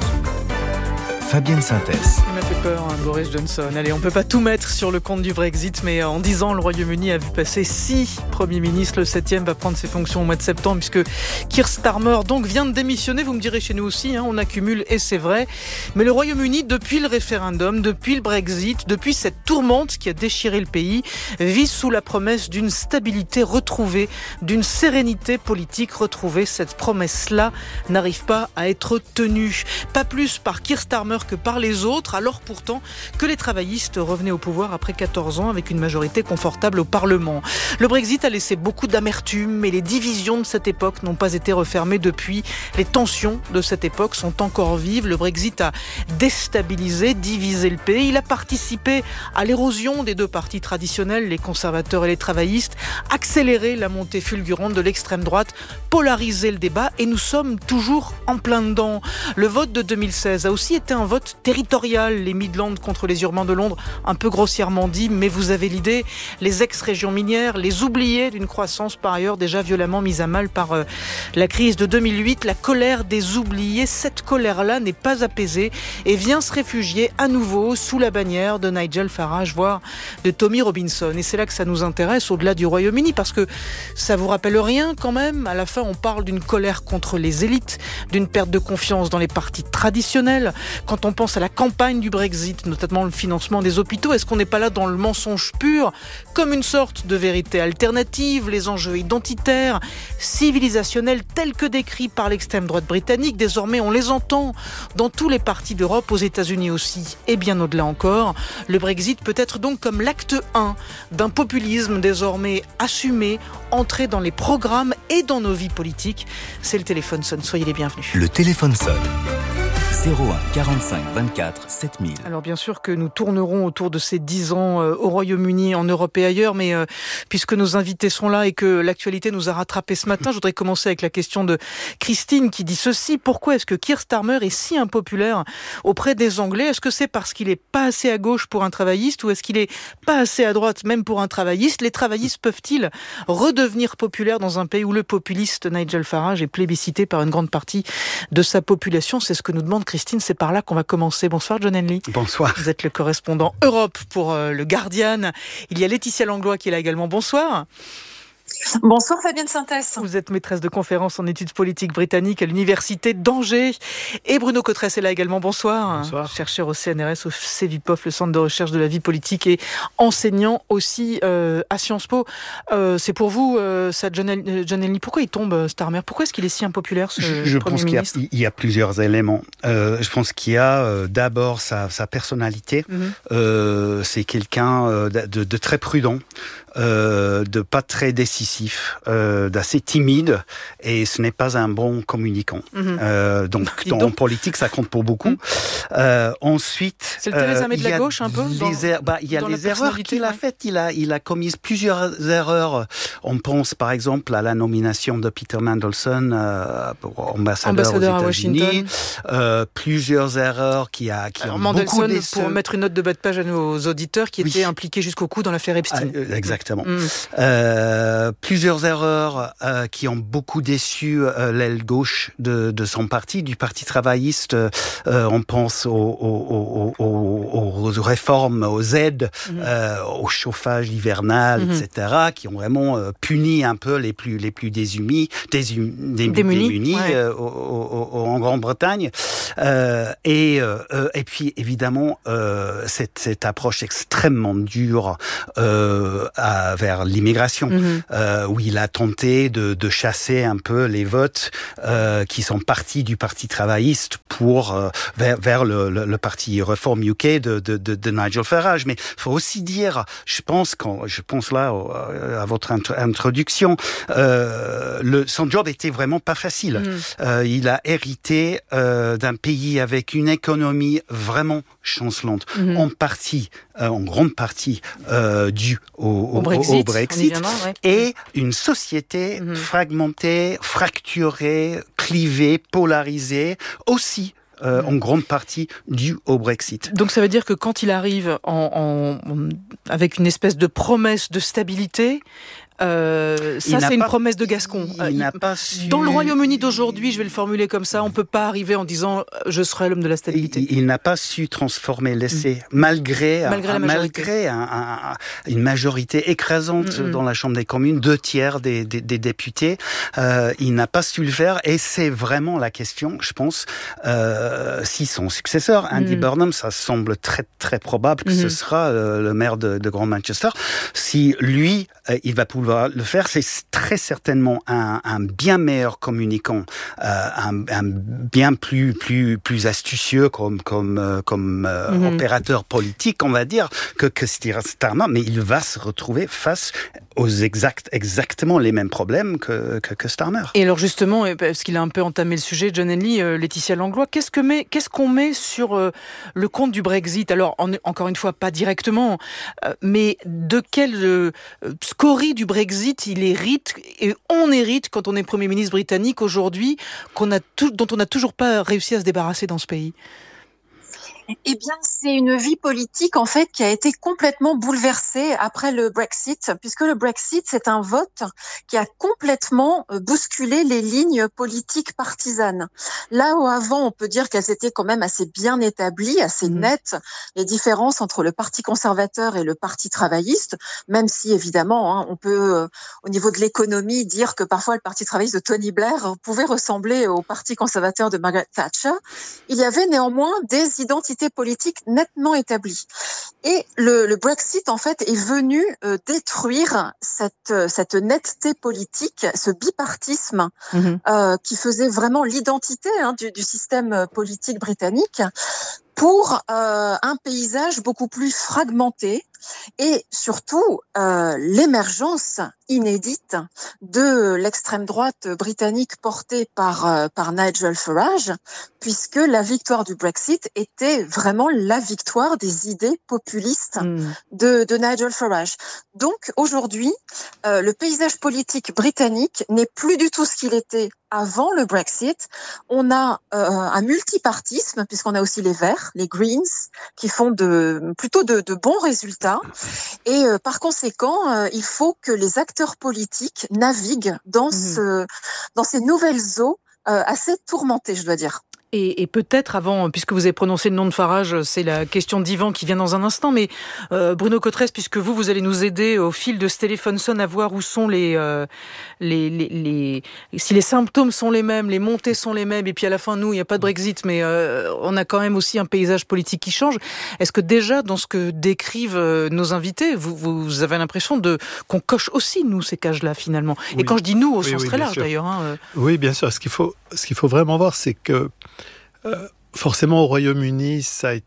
Fabienne Synthèse. Il m'a fait peur, Boris Johnson. Allez, on peut pas tout mettre sur le compte du Brexit, mais en 10 ans, le Royaume-Uni a vu passer 6 premiers ministres. Le 7e va prendre ses fonctions au mois de septembre, puisque Keir Starmer donc vient de démissionner. Vous me direz chez nous aussi, on accumule, et c'est vrai. Mais le Royaume-Uni, depuis le référendum, depuis le Brexit, depuis cette tourmente qui a déchiré le pays, vit sous la promesse d'une stabilité retrouvée, d'une sérénité politique retrouvée. Cette promesse-là n'arrive pas à être tenue. Pas plus par Keir Starmer que par les autres, alors pourtant que les travaillistes revenaient au pouvoir après 14 ans avec une majorité confortable au Parlement. Le Brexit a laissé beaucoup d'amertume, mais les divisions de cette époque n'ont pas été refermées depuis. Les tensions de cette époque sont encore vives. Le Brexit a déstabilisé, divisé le pays. Il a participé à l'érosion des deux partis traditionnels, les conservateurs et les travaillistes, accéléré la montée fulgurante de l'extrême droite, polarisé le débat, et nous sommes toujours en plein dedans. Le vote de 2016 a aussi été un vote territorial, les Midlands contre les urbains de Londres, un peu grossièrement dit, mais vous avez l'idée, les ex-régions minières, les oubliés d'une croissance par ailleurs déjà violemment mise à mal par la crise de 2008, la colère des oubliés. Cette colère-là n'est pas apaisée et vient se réfugier à nouveau sous la bannière de Nigel Farage, voire de Tommy Robinson. Et c'est là que ça nous intéresse, au-delà du Royaume-Uni, parce que ça vous rappelle rien quand même. À la fin, on parle d'une colère contre les élites, d'une perte de confiance dans les partis traditionnels. Quand on pense à la campagne du Brexit, notamment le financement des hôpitaux, est-ce qu'on n'est pas là dans le mensonge pur, comme une sorte de vérité alternative, les enjeux identitaires, civilisationnels tels que décrits par l'extrême droite britannique? Désormais, on les entend dans tous les partis d'Europe, aux États-Unis aussi, et bien au-delà encore. Le Brexit peut être donc comme l'acte 1 d'un populisme désormais assumé, entré dans les programmes et dans nos vies politiques. C'est le téléphone sonne, soyez les bienvenus. Le téléphone sonne. 01 45 24 7000. Alors bien sûr que nous tournerons autour de ces 10 ans au Royaume-Uni, en Europe et ailleurs, mais puisque nos invités sont là et que l'actualité nous a rattrapés ce matin, je voudrais commencer avec la question de Christine qui dit ceci: pourquoi est-ce que Keir Starmer est si impopulaire auprès des Anglais? Est-ce que c'est parce qu'il est pas assez à gauche pour un travailliste, ou est-ce qu'il est pas assez à droite même pour un travailliste? Les travaillistes peuvent-ils redevenir populaires dans un pays où le populiste Nigel Farage est plébiscité par une grande partie de sa population? C'est ce que nous demande Christine, c'est par là qu'on va commencer. Bonsoir John Henley. Bonsoir. Vous êtes le correspondant Europe pour le Guardian. Il y a Laetitia Langlois qui est là également. Bonsoir. Bonsoir Fabienne Synthèse. Vous êtes maîtresse de conférences en études politiques britanniques à l'université d'Angers. Et Bruno Cotresse est là également. Bonsoir. Bonsoir. Chercheur au CNRS, au CEVIPOF, le Centre de recherche de la vie politique, et enseignant aussi à Sciences Po. C'est pour vous, ça, John Henley. Pourquoi il tombe, Starmer? Pourquoi est-ce qu'il est si impopulaire, ce Je pense qu'il y a plusieurs éléments. Je pense qu'il y a d'abord sa personnalité. C'est quelqu'un de très prudent. de pas très décisif, d'assez timide, et ce n'est pas un bon communicant. Donc en politique, ça compte pour beaucoup. Ensuite, c'est le Theresa May de la gauche un peu. Il y a les erreurs qu'il a faites. Il a commis plusieurs erreurs. On pense par exemple à la nomination de Peter Mandelson pour ambassadeur aux États-Unis. Plusieurs erreurs qui ont Mandelson, beaucoup déçu. pour mettre une note de bas de page à nos auditeurs, qui était impliqué jusqu'au cou dans l'affaire Epstein. Exactement. Plusieurs erreurs qui ont beaucoup déçu l'aile gauche de son parti, du Parti travailliste. On pense aux réformes, aux aides, au chauffage hivernal, etc., qui ont vraiment puni un peu les plus démunis en Grande-Bretagne. Et puis évidemment cette approche extrêmement dure vers l'immigration, où il a tenté de chasser un peu les votes qui sont partis du Parti travailliste pour vers le parti Reform UK de Nigel Farage. Mais faut aussi dire, je pense là à votre introduction, son job était vraiment pas facile. Il a hérité d'un pays avec une économie vraiment chancelante, en grande partie due au Brexit et une société fragmentée, fracturée, clivée, polarisée, aussi en grande partie due au Brexit. Donc ça veut dire que quand il arrive avec une espèce de promesse de stabilité, c'est une promesse de Gascon. Dans le Royaume-Uni d'aujourd'hui, je vais le formuler comme ça, on ne peut pas arriver en disant « je serai l'homme de la stabilité ». Il n'a pas su transformer l'essai, malgré une majorité écrasante dans la Chambre des communes, 2/3 des députés. Il n'a pas su le faire, et c'est vraiment la question, je pense, si son successeur, Andy Burnham, ça semble très très probable que ce sera le maire de Grand Manchester, si lui, il va pouvoir le faire, c'est très certainement un bien meilleur communicant, un bien plus astucieux comme opérateur politique, on va dire, que Starmer, mais il va se retrouver face aux exactement les mêmes problèmes que Starmer. Et alors justement, parce qu'il a un peu entamé le sujet, John Henley, Laetitia Langlois, qu'est-ce qu'on met sur le compte du Brexit? Alors, encore une fois, pas directement, mais de quelle scorie du Brexit il hérite, et on hérite quand on est Premier ministre britannique aujourd'hui, dont on n'a toujours pas réussi à se débarrasser dans ce pays? Eh bien, c'est une vie politique, en fait, qui a été complètement bouleversée après le Brexit, puisque le Brexit, c'est un vote qui a complètement bousculé les lignes politiques partisanes. Là où avant, on peut dire qu'elles étaient quand même assez bien établies, assez nettes, les différences entre le Parti conservateur et le Parti travailliste, même si, évidemment, on peut, au niveau de l'économie, dire que parfois le Parti travailliste de Tony Blair pouvait ressembler au Parti conservateur de Margaret Thatcher. Il y avait néanmoins des identités politique nettement établie. Et le Brexit, en fait, est venu détruire cette netteté politique, ce bipartisme qui faisait vraiment l'identité du système politique britannique, pour un paysage beaucoup plus fragmenté, et surtout l'émergence inédite de l'extrême droite britannique portée par Nigel Farage, puisque la victoire du Brexit était vraiment la victoire des idées populistes de Nigel Farage. Donc aujourd'hui, le paysage politique britannique n'est plus du tout ce qu'il était avant le Brexit. On a un multipartisme, puisqu'on a aussi les Verts, les Greens, qui font plutôt de bons résultats. Et par conséquent, il faut que les acteurs politiques naviguent dans ces nouvelles eaux assez tourmentées, je dois dire. Et peut-être avant, puisque vous avez prononcé le nom de Farage, c'est la question d'Yvan qui vient dans un instant, mais Bruno Cotresse, puisque vous allez nous aider au fil de ce téléphone sonne à voir où sont si les symptômes sont les mêmes, les montées sont les mêmes, et puis à la fin, nous, il n'y a pas de Brexit, mais on a quand même aussi un paysage politique qui change. Est-ce que déjà, dans ce que décrivent nos invités, vous avez l'impression qu'on coche aussi, nous, ces cages-là, finalement? Et quand je dis nous, au sens très large, d'ailleurs. Oui, bien sûr. Ce qu'il faut vraiment voir, c'est que forcément, au Royaume-Uni, ça a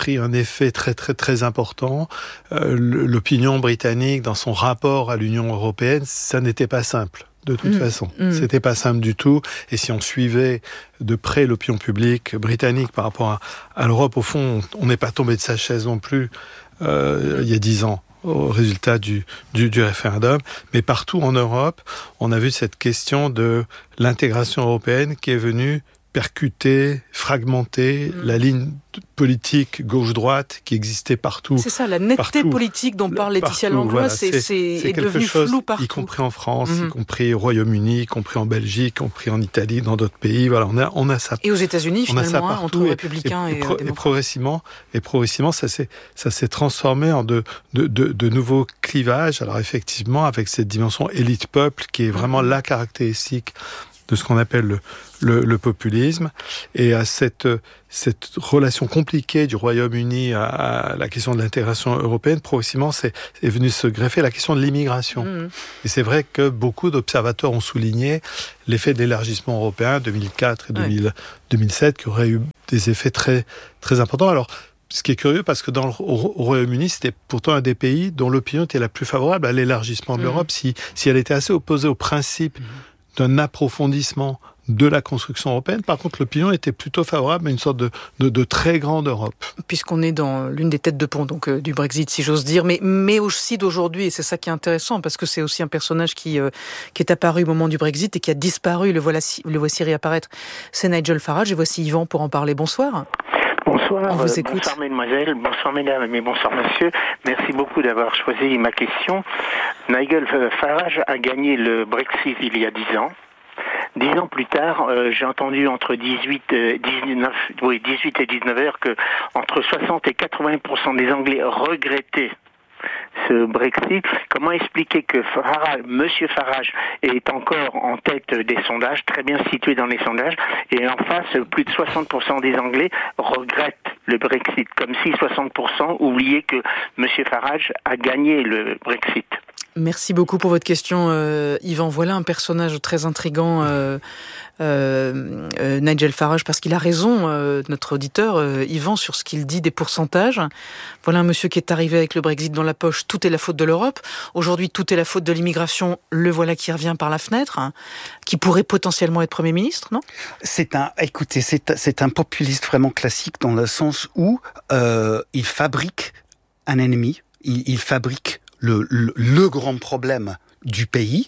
pris un effet très très très important. L'opinion britannique, dans son rapport à l'Union européenne, ça n'était pas simple. De toute façon, c'était pas simple du tout. Et si on suivait de près l'opinion publique britannique par rapport à l'Europe, au fond, on n'est pas tombé de sa chaise non plus il y a 10 ans au résultat du référendum. Mais partout en Europe, on a vu cette question de l'intégration européenne qui est venue percuter, fragmenter la ligne politique gauche-droite qui existait partout. C'est ça, la netteté politique dont parle Laetitia Langlois, c'est devenu flou partout. Y compris en France, y compris au Royaume-Uni, y compris en Belgique, y compris en Italie, dans d'autres pays. Voilà, on a ça. Et aux États-Unis, finalement, entre républicains et démocrates. Et progressivement, ça s'est transformé en de nouveaux clivages. Alors effectivement, avec cette dimension élite-peuple qui est vraiment la caractéristique de ce qu'on appelle le populisme, et à cette relation compliquée du Royaume-Uni à la question de l'intégration européenne, progressivement, est venu se greffer la question de l'immigration. Et c'est vrai que beaucoup d'observateurs ont souligné l'effet de l'élargissement européen 2004 et 2007, qui aurait eu des effets très, très importants. Alors, ce qui est curieux, parce que au Royaume-Uni, c'était pourtant un des pays dont l'opinion était la plus favorable à l'élargissement de l'Europe, si elle était assez opposée au principe d'un approfondissement de la construction européenne. Par contre, l'opinion était plutôt favorable à une sorte de très grande Europe. Puisqu'on est dans l'une des têtes de pont du Brexit, si j'ose dire, mais aussi d'aujourd'hui, et c'est ça qui est intéressant, parce que c'est aussi un personnage qui est apparu au moment du Brexit et qui a disparu, le voici réapparaître. C'est Nigel Farage, et voici Yvan pour en parler. Bonsoir. Bonsoir, on vous écoute. Bonsoir mesdemoiselles, bonsoir mesdames et bonsoir monsieur. Merci beaucoup d'avoir choisi ma question. Nigel Farage a gagné le Brexit il y a 10 ans. 10 ans plus tard, j'ai entendu entre 18 et 19 heures que entre 60 et 80% des Anglais regrettaient ce Brexit. Comment expliquer que Monsieur Farage est encore en tête des sondages, très bien situé dans les sondages, et en face, plus de 60% des Anglais regrettent le Brexit, comme si 60% oubliaient que Monsieur Farage a gagné le Brexit. Merci beaucoup pour votre question, Yvan. Voilà un personnage très intriguant, Nigel Farage, parce qu'il a raison, notre auditeur, Yvan, sur ce qu'il dit des pourcentages. Voilà un monsieur qui est arrivé avec le Brexit dans la poche. Tout est la faute de l'Europe. Aujourd'hui, tout est la faute de l'immigration. Le voilà qui revient par la fenêtre, qui pourrait potentiellement être Premier ministre, non ? C'est un populiste vraiment classique dans le sens où il fabrique un ennemi, il fabrique le grand problème du pays,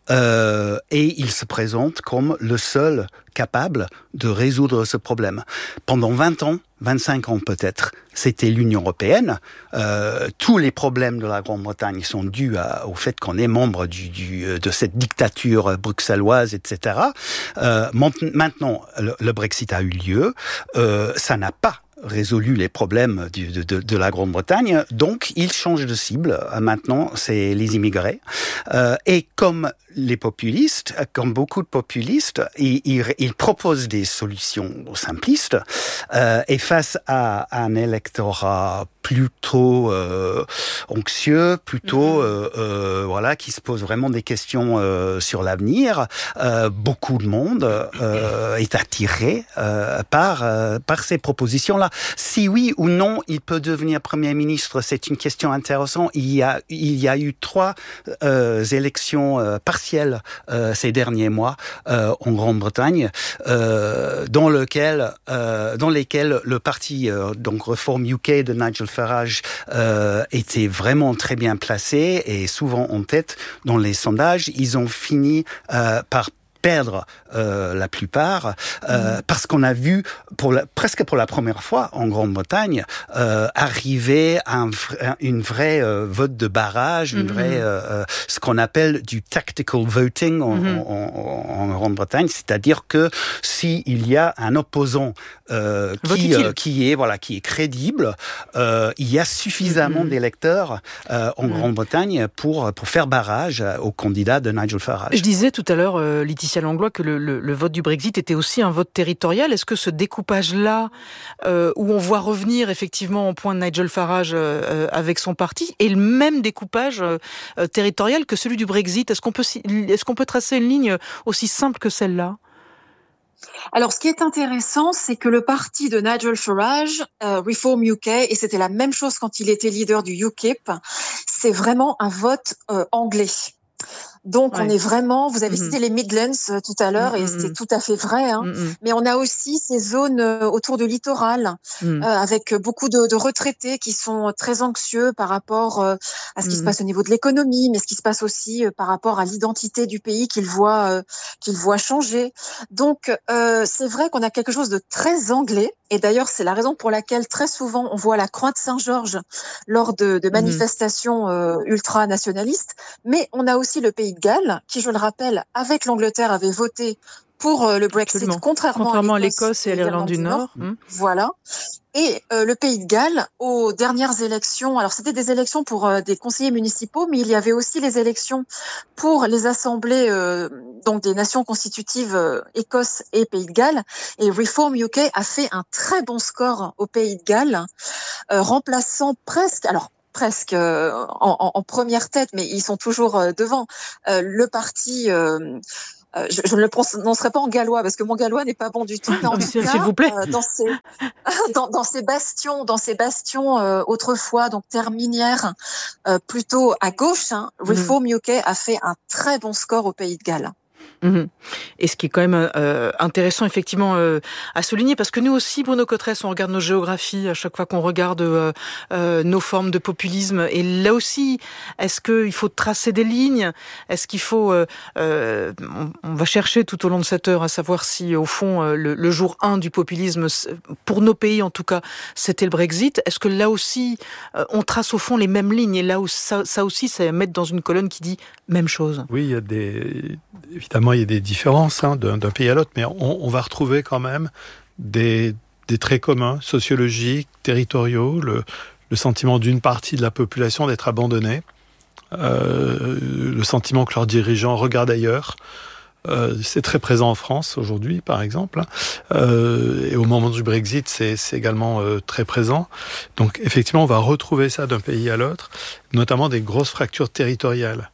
et il se présente comme le seul capable de résoudre ce problème. Pendant 20 ans, 25 ans peut-être, c'était l'Union européenne. Tous les problèmes de la Grande-Bretagne sont dus au fait qu'on est membre de cette dictature bruxelloise, etc. Maintenant, le Brexit a eu lieu. Ça n'a pas résolu les problèmes de la Grande-Bretagne, donc il change de cible. Maintenant, c'est les immigrés. Et comme les populistes, comme beaucoup de populistes, ils proposent des solutions simplistes, et face à un électorat plutôt anxieux, plutôt qui se pose vraiment des questions sur l'avenir, beaucoup de monde est attiré par ces propositions-là. Si oui ou non il peut devenir Premier ministre, c'est une question intéressante. Il y a eu 3 élections partielles ces derniers mois en Grande-Bretagne, dans lesquelles le parti donc Reform UK de Nigel Farage était vraiment très bien placé et souvent en tête dans les sondages. Ils ont fini par perdre la plupart, parce qu'on a vu presque pour la première fois en Grande-Bretagne arriver une vraie vote de barrage, une vraie ce qu'on appelle du tactical voting en Grande-Bretagne, c'est-à-dire que s'il y a un opposant qui est crédible, il y a suffisamment d'électeurs en Grande-Bretagne pour faire barrage au candidat de Nigel Farage. Je disais tout à l'heure, Laetitia Langlois, que le vote du Brexit était aussi un vote territorial. Est-ce que ce découpage-là, où on voit revenir effectivement en point de Nigel Farage avec son parti, est le même découpage territorial que celui du Brexit ? Est-ce qu'on peut tracer une ligne aussi simple que celle-là ? Alors, ce qui est intéressant, c'est que le parti de Nigel Farage, Reform UK, et c'était la même chose quand il était leader du UKIP, c'est vraiment un vote anglais. Donc, on est vraiment, vous avez cité les Midlands tout à l'heure, et c'est tout à fait vrai, hein. Mais on a aussi ces zones autour du littoral, avec beaucoup de retraités qui sont très anxieux par rapport à ce qui se passe au niveau de l'économie, mais ce qui se passe aussi par rapport à l'identité du pays qu'ils voient changer. Donc, c'est vrai qu'on a quelque chose de très anglais, et d'ailleurs, c'est la raison pour laquelle très souvent on voit la croix de Saint-Georges lors de manifestations ultranationalistes, mais on a aussi le Pays de Galles, qui, je le rappelle, avec l'Angleterre, avait voté pour le Brexit, contrairement à l'Écosse et à l'Irlande du Nord. Voilà. Et le Pays de Galles, aux dernières élections, alors c'était des élections pour des conseillers municipaux, mais il y avait aussi les élections pour les assemblées donc des nations constitutives Écosse et Pays de Galles. Et Reform UK a fait un très bon score au Pays de Galles, remplaçant presque en première tête, mais ils sont toujours devant, le parti... je ne le prononcerai pas en gallois parce que mon gallois n'est pas bon du tout. Mais en tout cas, s'il vous plaît. dans ces bastions autrefois donc terre minière, plutôt à gauche, Reform UK a fait un très bon score au Pays de Galles. Et ce qui est quand même intéressant effectivement à souligner, parce que nous aussi, Bruno Cotresse, on regarde nos géographies à chaque fois qu'on regarde nos formes de populisme, et là aussi, est-ce qu'il faut tracer des lignes? Est-ce qu'il faut on va chercher tout au long de cette heure à savoir si au fond le jour 1 du populisme, pour nos pays en tout cas, c'était le Brexit. Est-ce que là aussi on trace au fond les mêmes lignes, et là où ça aussi, c'est à mettre dans une colonne qui dit même chose? Oui, il y a évidemment, il y a des différences d'un pays à l'autre, mais on va retrouver quand même des traits communs, sociologiques, territoriaux, le sentiment d'une partie de la population d'être abandonnée, le sentiment que leurs dirigeants regardent ailleurs. C'est très présent en France aujourd'hui, par exemple, et au moment du Brexit, c'est également très présent. Donc, effectivement, on va retrouver ça d'un pays à l'autre, notamment des grosses fractures territoriales.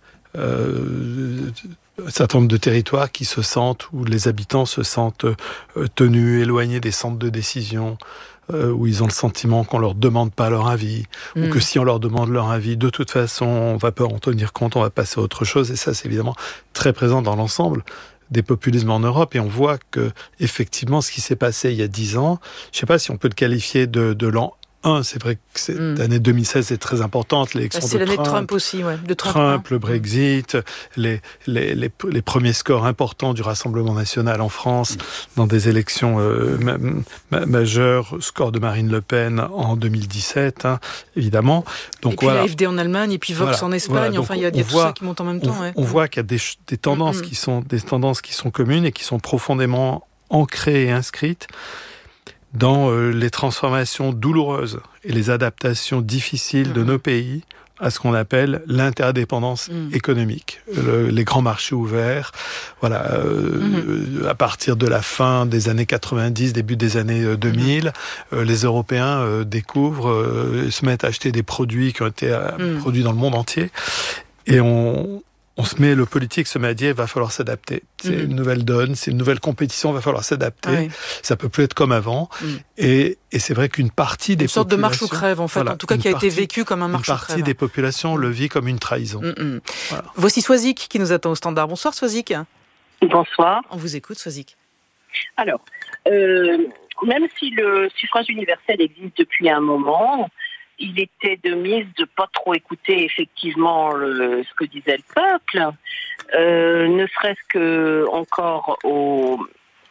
Un certain nombre de territoires qui se sentent, où les habitants se sentent tenus, éloignés des centres de décision, où ils ont le sentiment qu'on leur demande pas leur avis, ou que si on leur demande leur avis, de toute façon, on va pas en tenir compte, on va passer à autre chose. Et ça, c'est évidemment très présent dans l'ensemble des populismes en Europe. Et on voit que, effectivement, ce qui s'est passé il y a 10 ans, je sais pas si on peut le qualifier de l'an 1, c'est vrai que l'année 2016 est très importante, l'élection de Trump. C'est l'année de Trump aussi, ouais. De Trump, le Brexit, les premiers scores importants du Rassemblement national en France dans des élections majeures, score de Marine Le Pen en 2017, évidemment. Donc, et puis la AfD en Allemagne, et puis Vox en Espagne, donc enfin il y a tout ça qui monte en même temps. On voit qu'il y a des tendances qui sont communes et qui sont profondément ancrées et inscrites dans les transformations douloureuses et les adaptations difficiles de nos pays à ce qu'on appelle l'interdépendance économique, les grands marchés ouverts. Voilà, à partir de la fin des années 90, début des années 2000, les Européens découvrent, se mettent à acheter des produits qui ont été produits dans le monde entier, et le politique se met à dire, il va falloir s'adapter. C'est une nouvelle donne, c'est une nouvelle compétition, il va falloir s'adapter. Ça peut plus être comme avant. Et c'est vrai qu'une partie des populations... Une sorte de marche ou crève, en fait, en tout cas, qui a été vécue comme un marche ou crève. Une partie des populations le vit comme une trahison. Voilà. Voici Swazik qui nous attend au standard. Bonsoir Swazik. Bonsoir. On vous écoute, Swazik. Alors, même si le suffrage universel existe depuis un moment, il était de mise de pas trop écouter effectivement ce que disait le peuple, ne serait-ce que encore au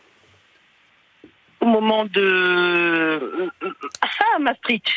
moment de à Maastricht,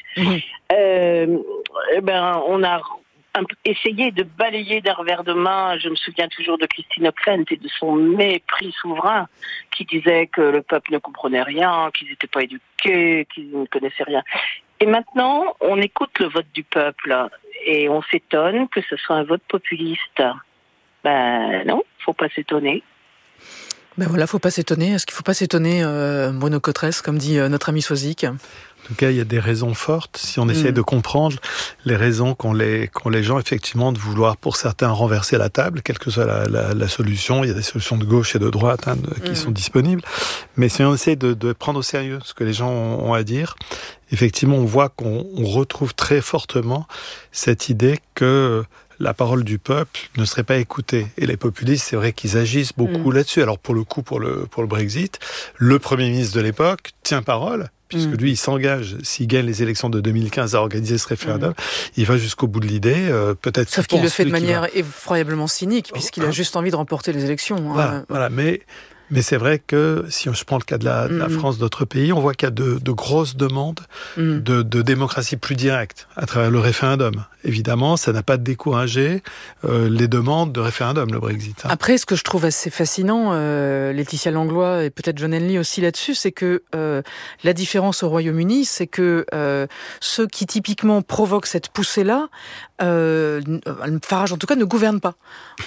on a essayé de balayer d'un revers de main. Je me souviens toujours de Christine Ockrent et de son mépris souverain, qui disait que le peuple ne comprenait rien, qu'ils n'étaient pas éduqués, qu'ils ne connaissaient rien. Et maintenant, on écoute le vote du peuple et on s'étonne que ce soit un vote populiste. Ben non, faut pas s'étonner. Ben voilà, faut pas s'étonner. Est-ce qu'il faut pas s'étonner, Bruno Cotresse, comme dit notre ami Sozik? En tout cas, il y a des raisons fortes. Si on essaie de comprendre les raisons qu'ont les gens, effectivement, de vouloir, pour certains, renverser la table, quelle que soit la solution. Il y a des solutions de gauche et de droite qui sont disponibles. Mais si on essaie de prendre au sérieux ce que les gens ont à dire, effectivement, on voit qu'on retrouve très fortement cette idée que la parole du peuple ne serait pas écoutée. Et les populistes, c'est vrai qu'ils agissent beaucoup là-dessus. Alors, pour le coup, pour le Brexit, le Premier ministre de l'époque tient parole, puisque lui, il s'engage, s'il gagne les élections de 2015, à organiser ce référendum. Il va jusqu'au bout de l'idée, peut-être. Sauf qu'il le fait de manière effroyablement cynique, puisqu'il a juste envie de remporter les élections. Voilà, mais c'est vrai que, si je prends le cas de la France, d'autres pays, on voit qu'il y a de grosses demandes de démocratie plus directe à travers le référendum. Évidemment, ça n'a pas découragé les demandes de référendum, le Brexit. Après, ce que je trouve assez fascinant, Laetitia Langlois et peut-être John Henley aussi là-dessus, c'est que la différence au Royaume-Uni, c'est que ceux qui typiquement provoquent cette poussée-là, Farage en tout cas, ne gouverne pas.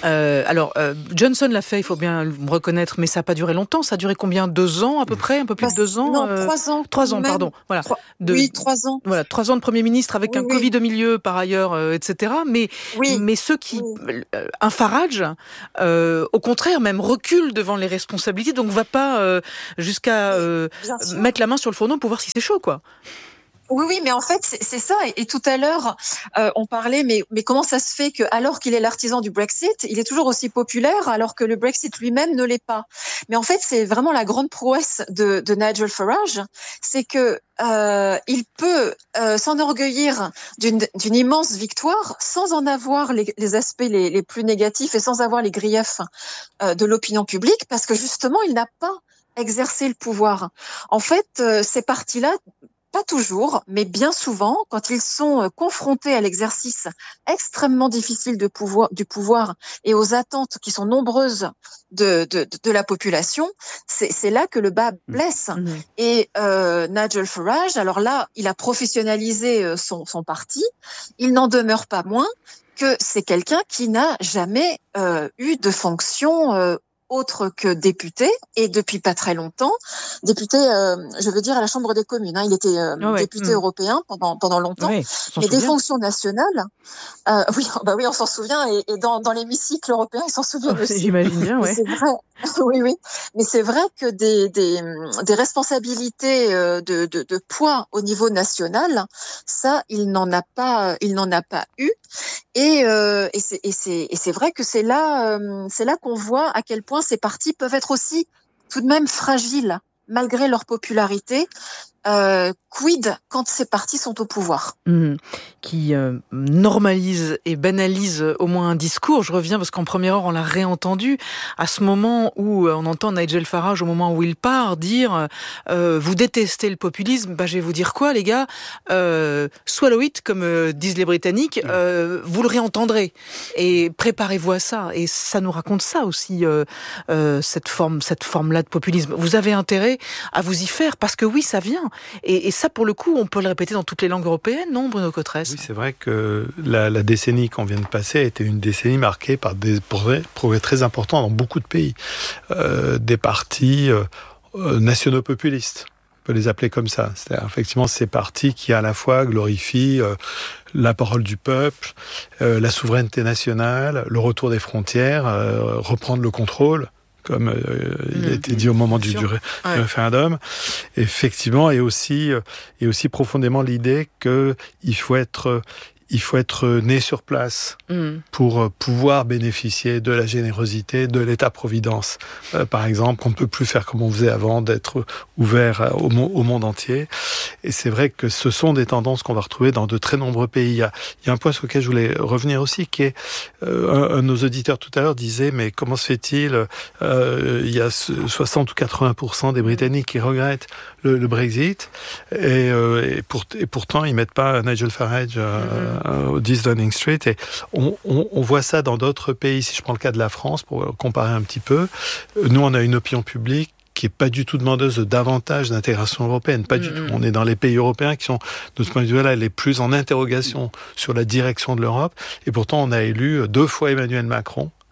Johnson l'a fait, il faut bien le reconnaître, mais ça n'a pas duré longtemps. Ça a duré combien? 2 ans à peu près? Un peu plus de 2 ans? Non, 3 ans. 3 ans, pardon. Voilà. 3 ans. Voilà, 3 ans de Premier ministre avec un Covid au milieu, par ailleurs, etc. Mais ceux qui... Un Farage, au contraire, même recule devant les responsabilités, donc va pas jusqu'à mettre la main sur le fourneau pour voir si c'est chaud, quoi. Oui, mais en fait, c'est ça. Et tout à l'heure, on parlait, mais comment ça se fait que, alors qu'il est l'artisan du Brexit, il est toujours aussi populaire, alors que le Brexit lui-même ne l'est pas. Mais en fait, c'est vraiment la grande prouesse de Nigel Farage, c'est que il peut s'enorgueillir d'une immense victoire sans en avoir les aspects les plus négatifs et sans avoir les griefs de l'opinion publique, parce que justement, il n'a pas exercé le pouvoir. En fait, ces partis-là, pas toujours, mais bien souvent, quand ils sont confrontés à l'exercice extrêmement difficile du pouvoir et aux attentes qui sont nombreuses de la population, c'est là que le bas blesse. Et Nigel Farage, alors là, il a professionnalisé son parti. Il n'en demeure pas moins que c'est quelqu'un qui n'a jamais eu de fonction autre que député, et depuis pas très longtemps, député, je veux dire à la Chambre des communes. Il était député européen pendant longtemps, mais des fonctions nationales. Oui, on s'en souvient, et dans l'hémicycle européen, ils s'en souviennent aussi. J'imagine bien, ouais. C'est vrai. Oui. Mais c'est vrai que des responsabilités de poids au niveau national, ça, il n'en a pas eu. Et c'est vrai que c'est là qu'on voit à quel point ces partis peuvent être aussi tout de même fragiles malgré leur popularité. Quid quand ces partis sont au pouvoir, qui normalise et banalise au moins un discours. Je reviens parce qu'en première heure on l'a réentendu à ce moment où on entend Nigel Farage au moment où il part dire vous détestez le populisme, je vais vous dire quoi les gars, swallow it comme disent les Britanniques, vous le réentendrez et préparez-vous à ça. Et ça nous raconte ça aussi, cette forme-là de populisme. Vous avez intérêt à vous y faire parce que oui, ça vient. Et ça, pour le coup, on peut le répéter dans toutes les langues européennes, non, Bruno Cotresse? Oui, c'est vrai que la décennie qu'on vient de passer a été une décennie marquée par des progrès très importants dans beaucoup de pays. Des partis nationaux populistes, on peut les appeler comme ça. C'est-à-dire, effectivement, ces partis qui, à la fois, glorifient la parole du peuple, la souveraineté nationale, le retour des frontières, reprendre le contrôle, comme il a été dit au moment du référendum, effectivement, et aussi profondément l'idée qu'il faut être né sur place pour pouvoir bénéficier de la générosité de l'État-providence. Par exemple, on ne peut plus faire comme on faisait avant, d'être ouvert au monde entier. Et c'est vrai que ce sont des tendances qu'on va retrouver dans de très nombreux pays. Il y a un point sur lequel je voulais revenir aussi, qui est un de nos auditeurs tout à l'heure disait, mais comment se fait-il, il y a 60 ou 80% des Britanniques qui regrettent le Brexit, et pourtant ils mettent pas Nigel Farage au 10 Downing Street, et on voit ça dans d'autres pays. Si je prends le cas de la France, pour comparer un petit peu, nous on a une opinion publique qui est pas du tout demandeuse de davantage d'intégration européenne, pas du tout. On est dans les pays européens qui sont, de ce point de vue-là, les plus en interrogation sur la direction de l'Europe, et pourtant on a élu 2 fois Emmanuel Macron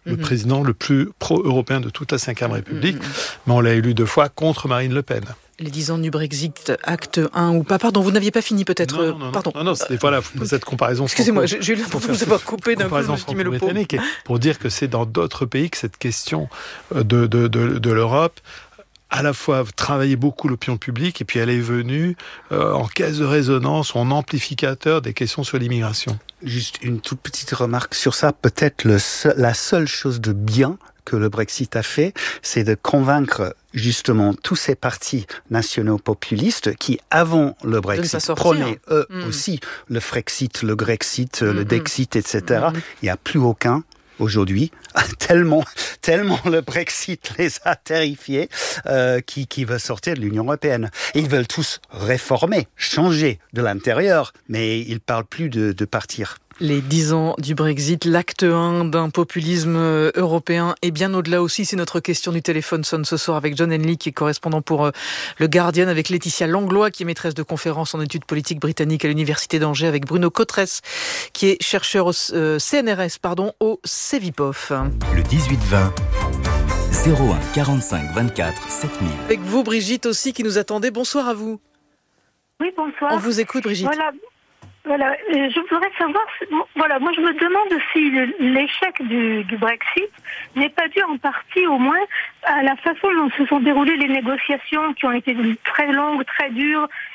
le président le plus pro-européen de toute la Ve République, mais on l'a élu 2 fois contre Marine Le Pen. Les 10 ans du Brexit, acte 1 ou pas. Pardon, vous n'aviez pas fini peut-être. Non, c'était voilà, cette comparaison. Excusez-moi, j'ai eu l'impression de vous avoir coupé d'un coup. Je me suis dit, mais le pauvre. Pour dire que c'est dans d'autres pays que cette question de l'Europe à la fois travaillé beaucoup l'opinion publique et puis elle est venue en caisse de résonance ou en amplificateur des questions sur l'immigration. Juste une toute petite remarque sur ça. Peut-être la seule chose de bien que le Brexit a fait, c'est de convaincre justement tous ces partis nationaux populistes qui, avant le Brexit, prenaient eux aussi le Frexit, le Grexit, le Dexit, etc. Il n'y a plus aucun aujourd'hui, tellement le Brexit les a terrifiés, qui veulent sortir de l'Union européenne. Et ils veulent tous réformer, changer de l'intérieur, mais ils ne parlent plus de partir. Les 10 ans du Brexit, l'acte 1 d'un populisme européen et bien au-delà aussi, c'est notre question du téléphone sonne ce soir avec John Henley qui est correspondant pour le Guardian, avec Laetitia Langlois qui est maîtresse de conférences en études politiques britanniques à l'Université d'Angers, avec Bruno Cotresse qui est chercheur au CNRS, au CEVIPOF. Le 18-20, 01 45 24 7000. Avec vous Brigitte aussi qui nous attendait, bonsoir à vous. Oui, bonsoir. On vous écoute Brigitte. Voilà, je voudrais savoir, moi je me demande si l'échec du Brexit n'est pas dû en partie au moins à la façon dont se sont déroulées les négociations qui ont été très longues, très dures,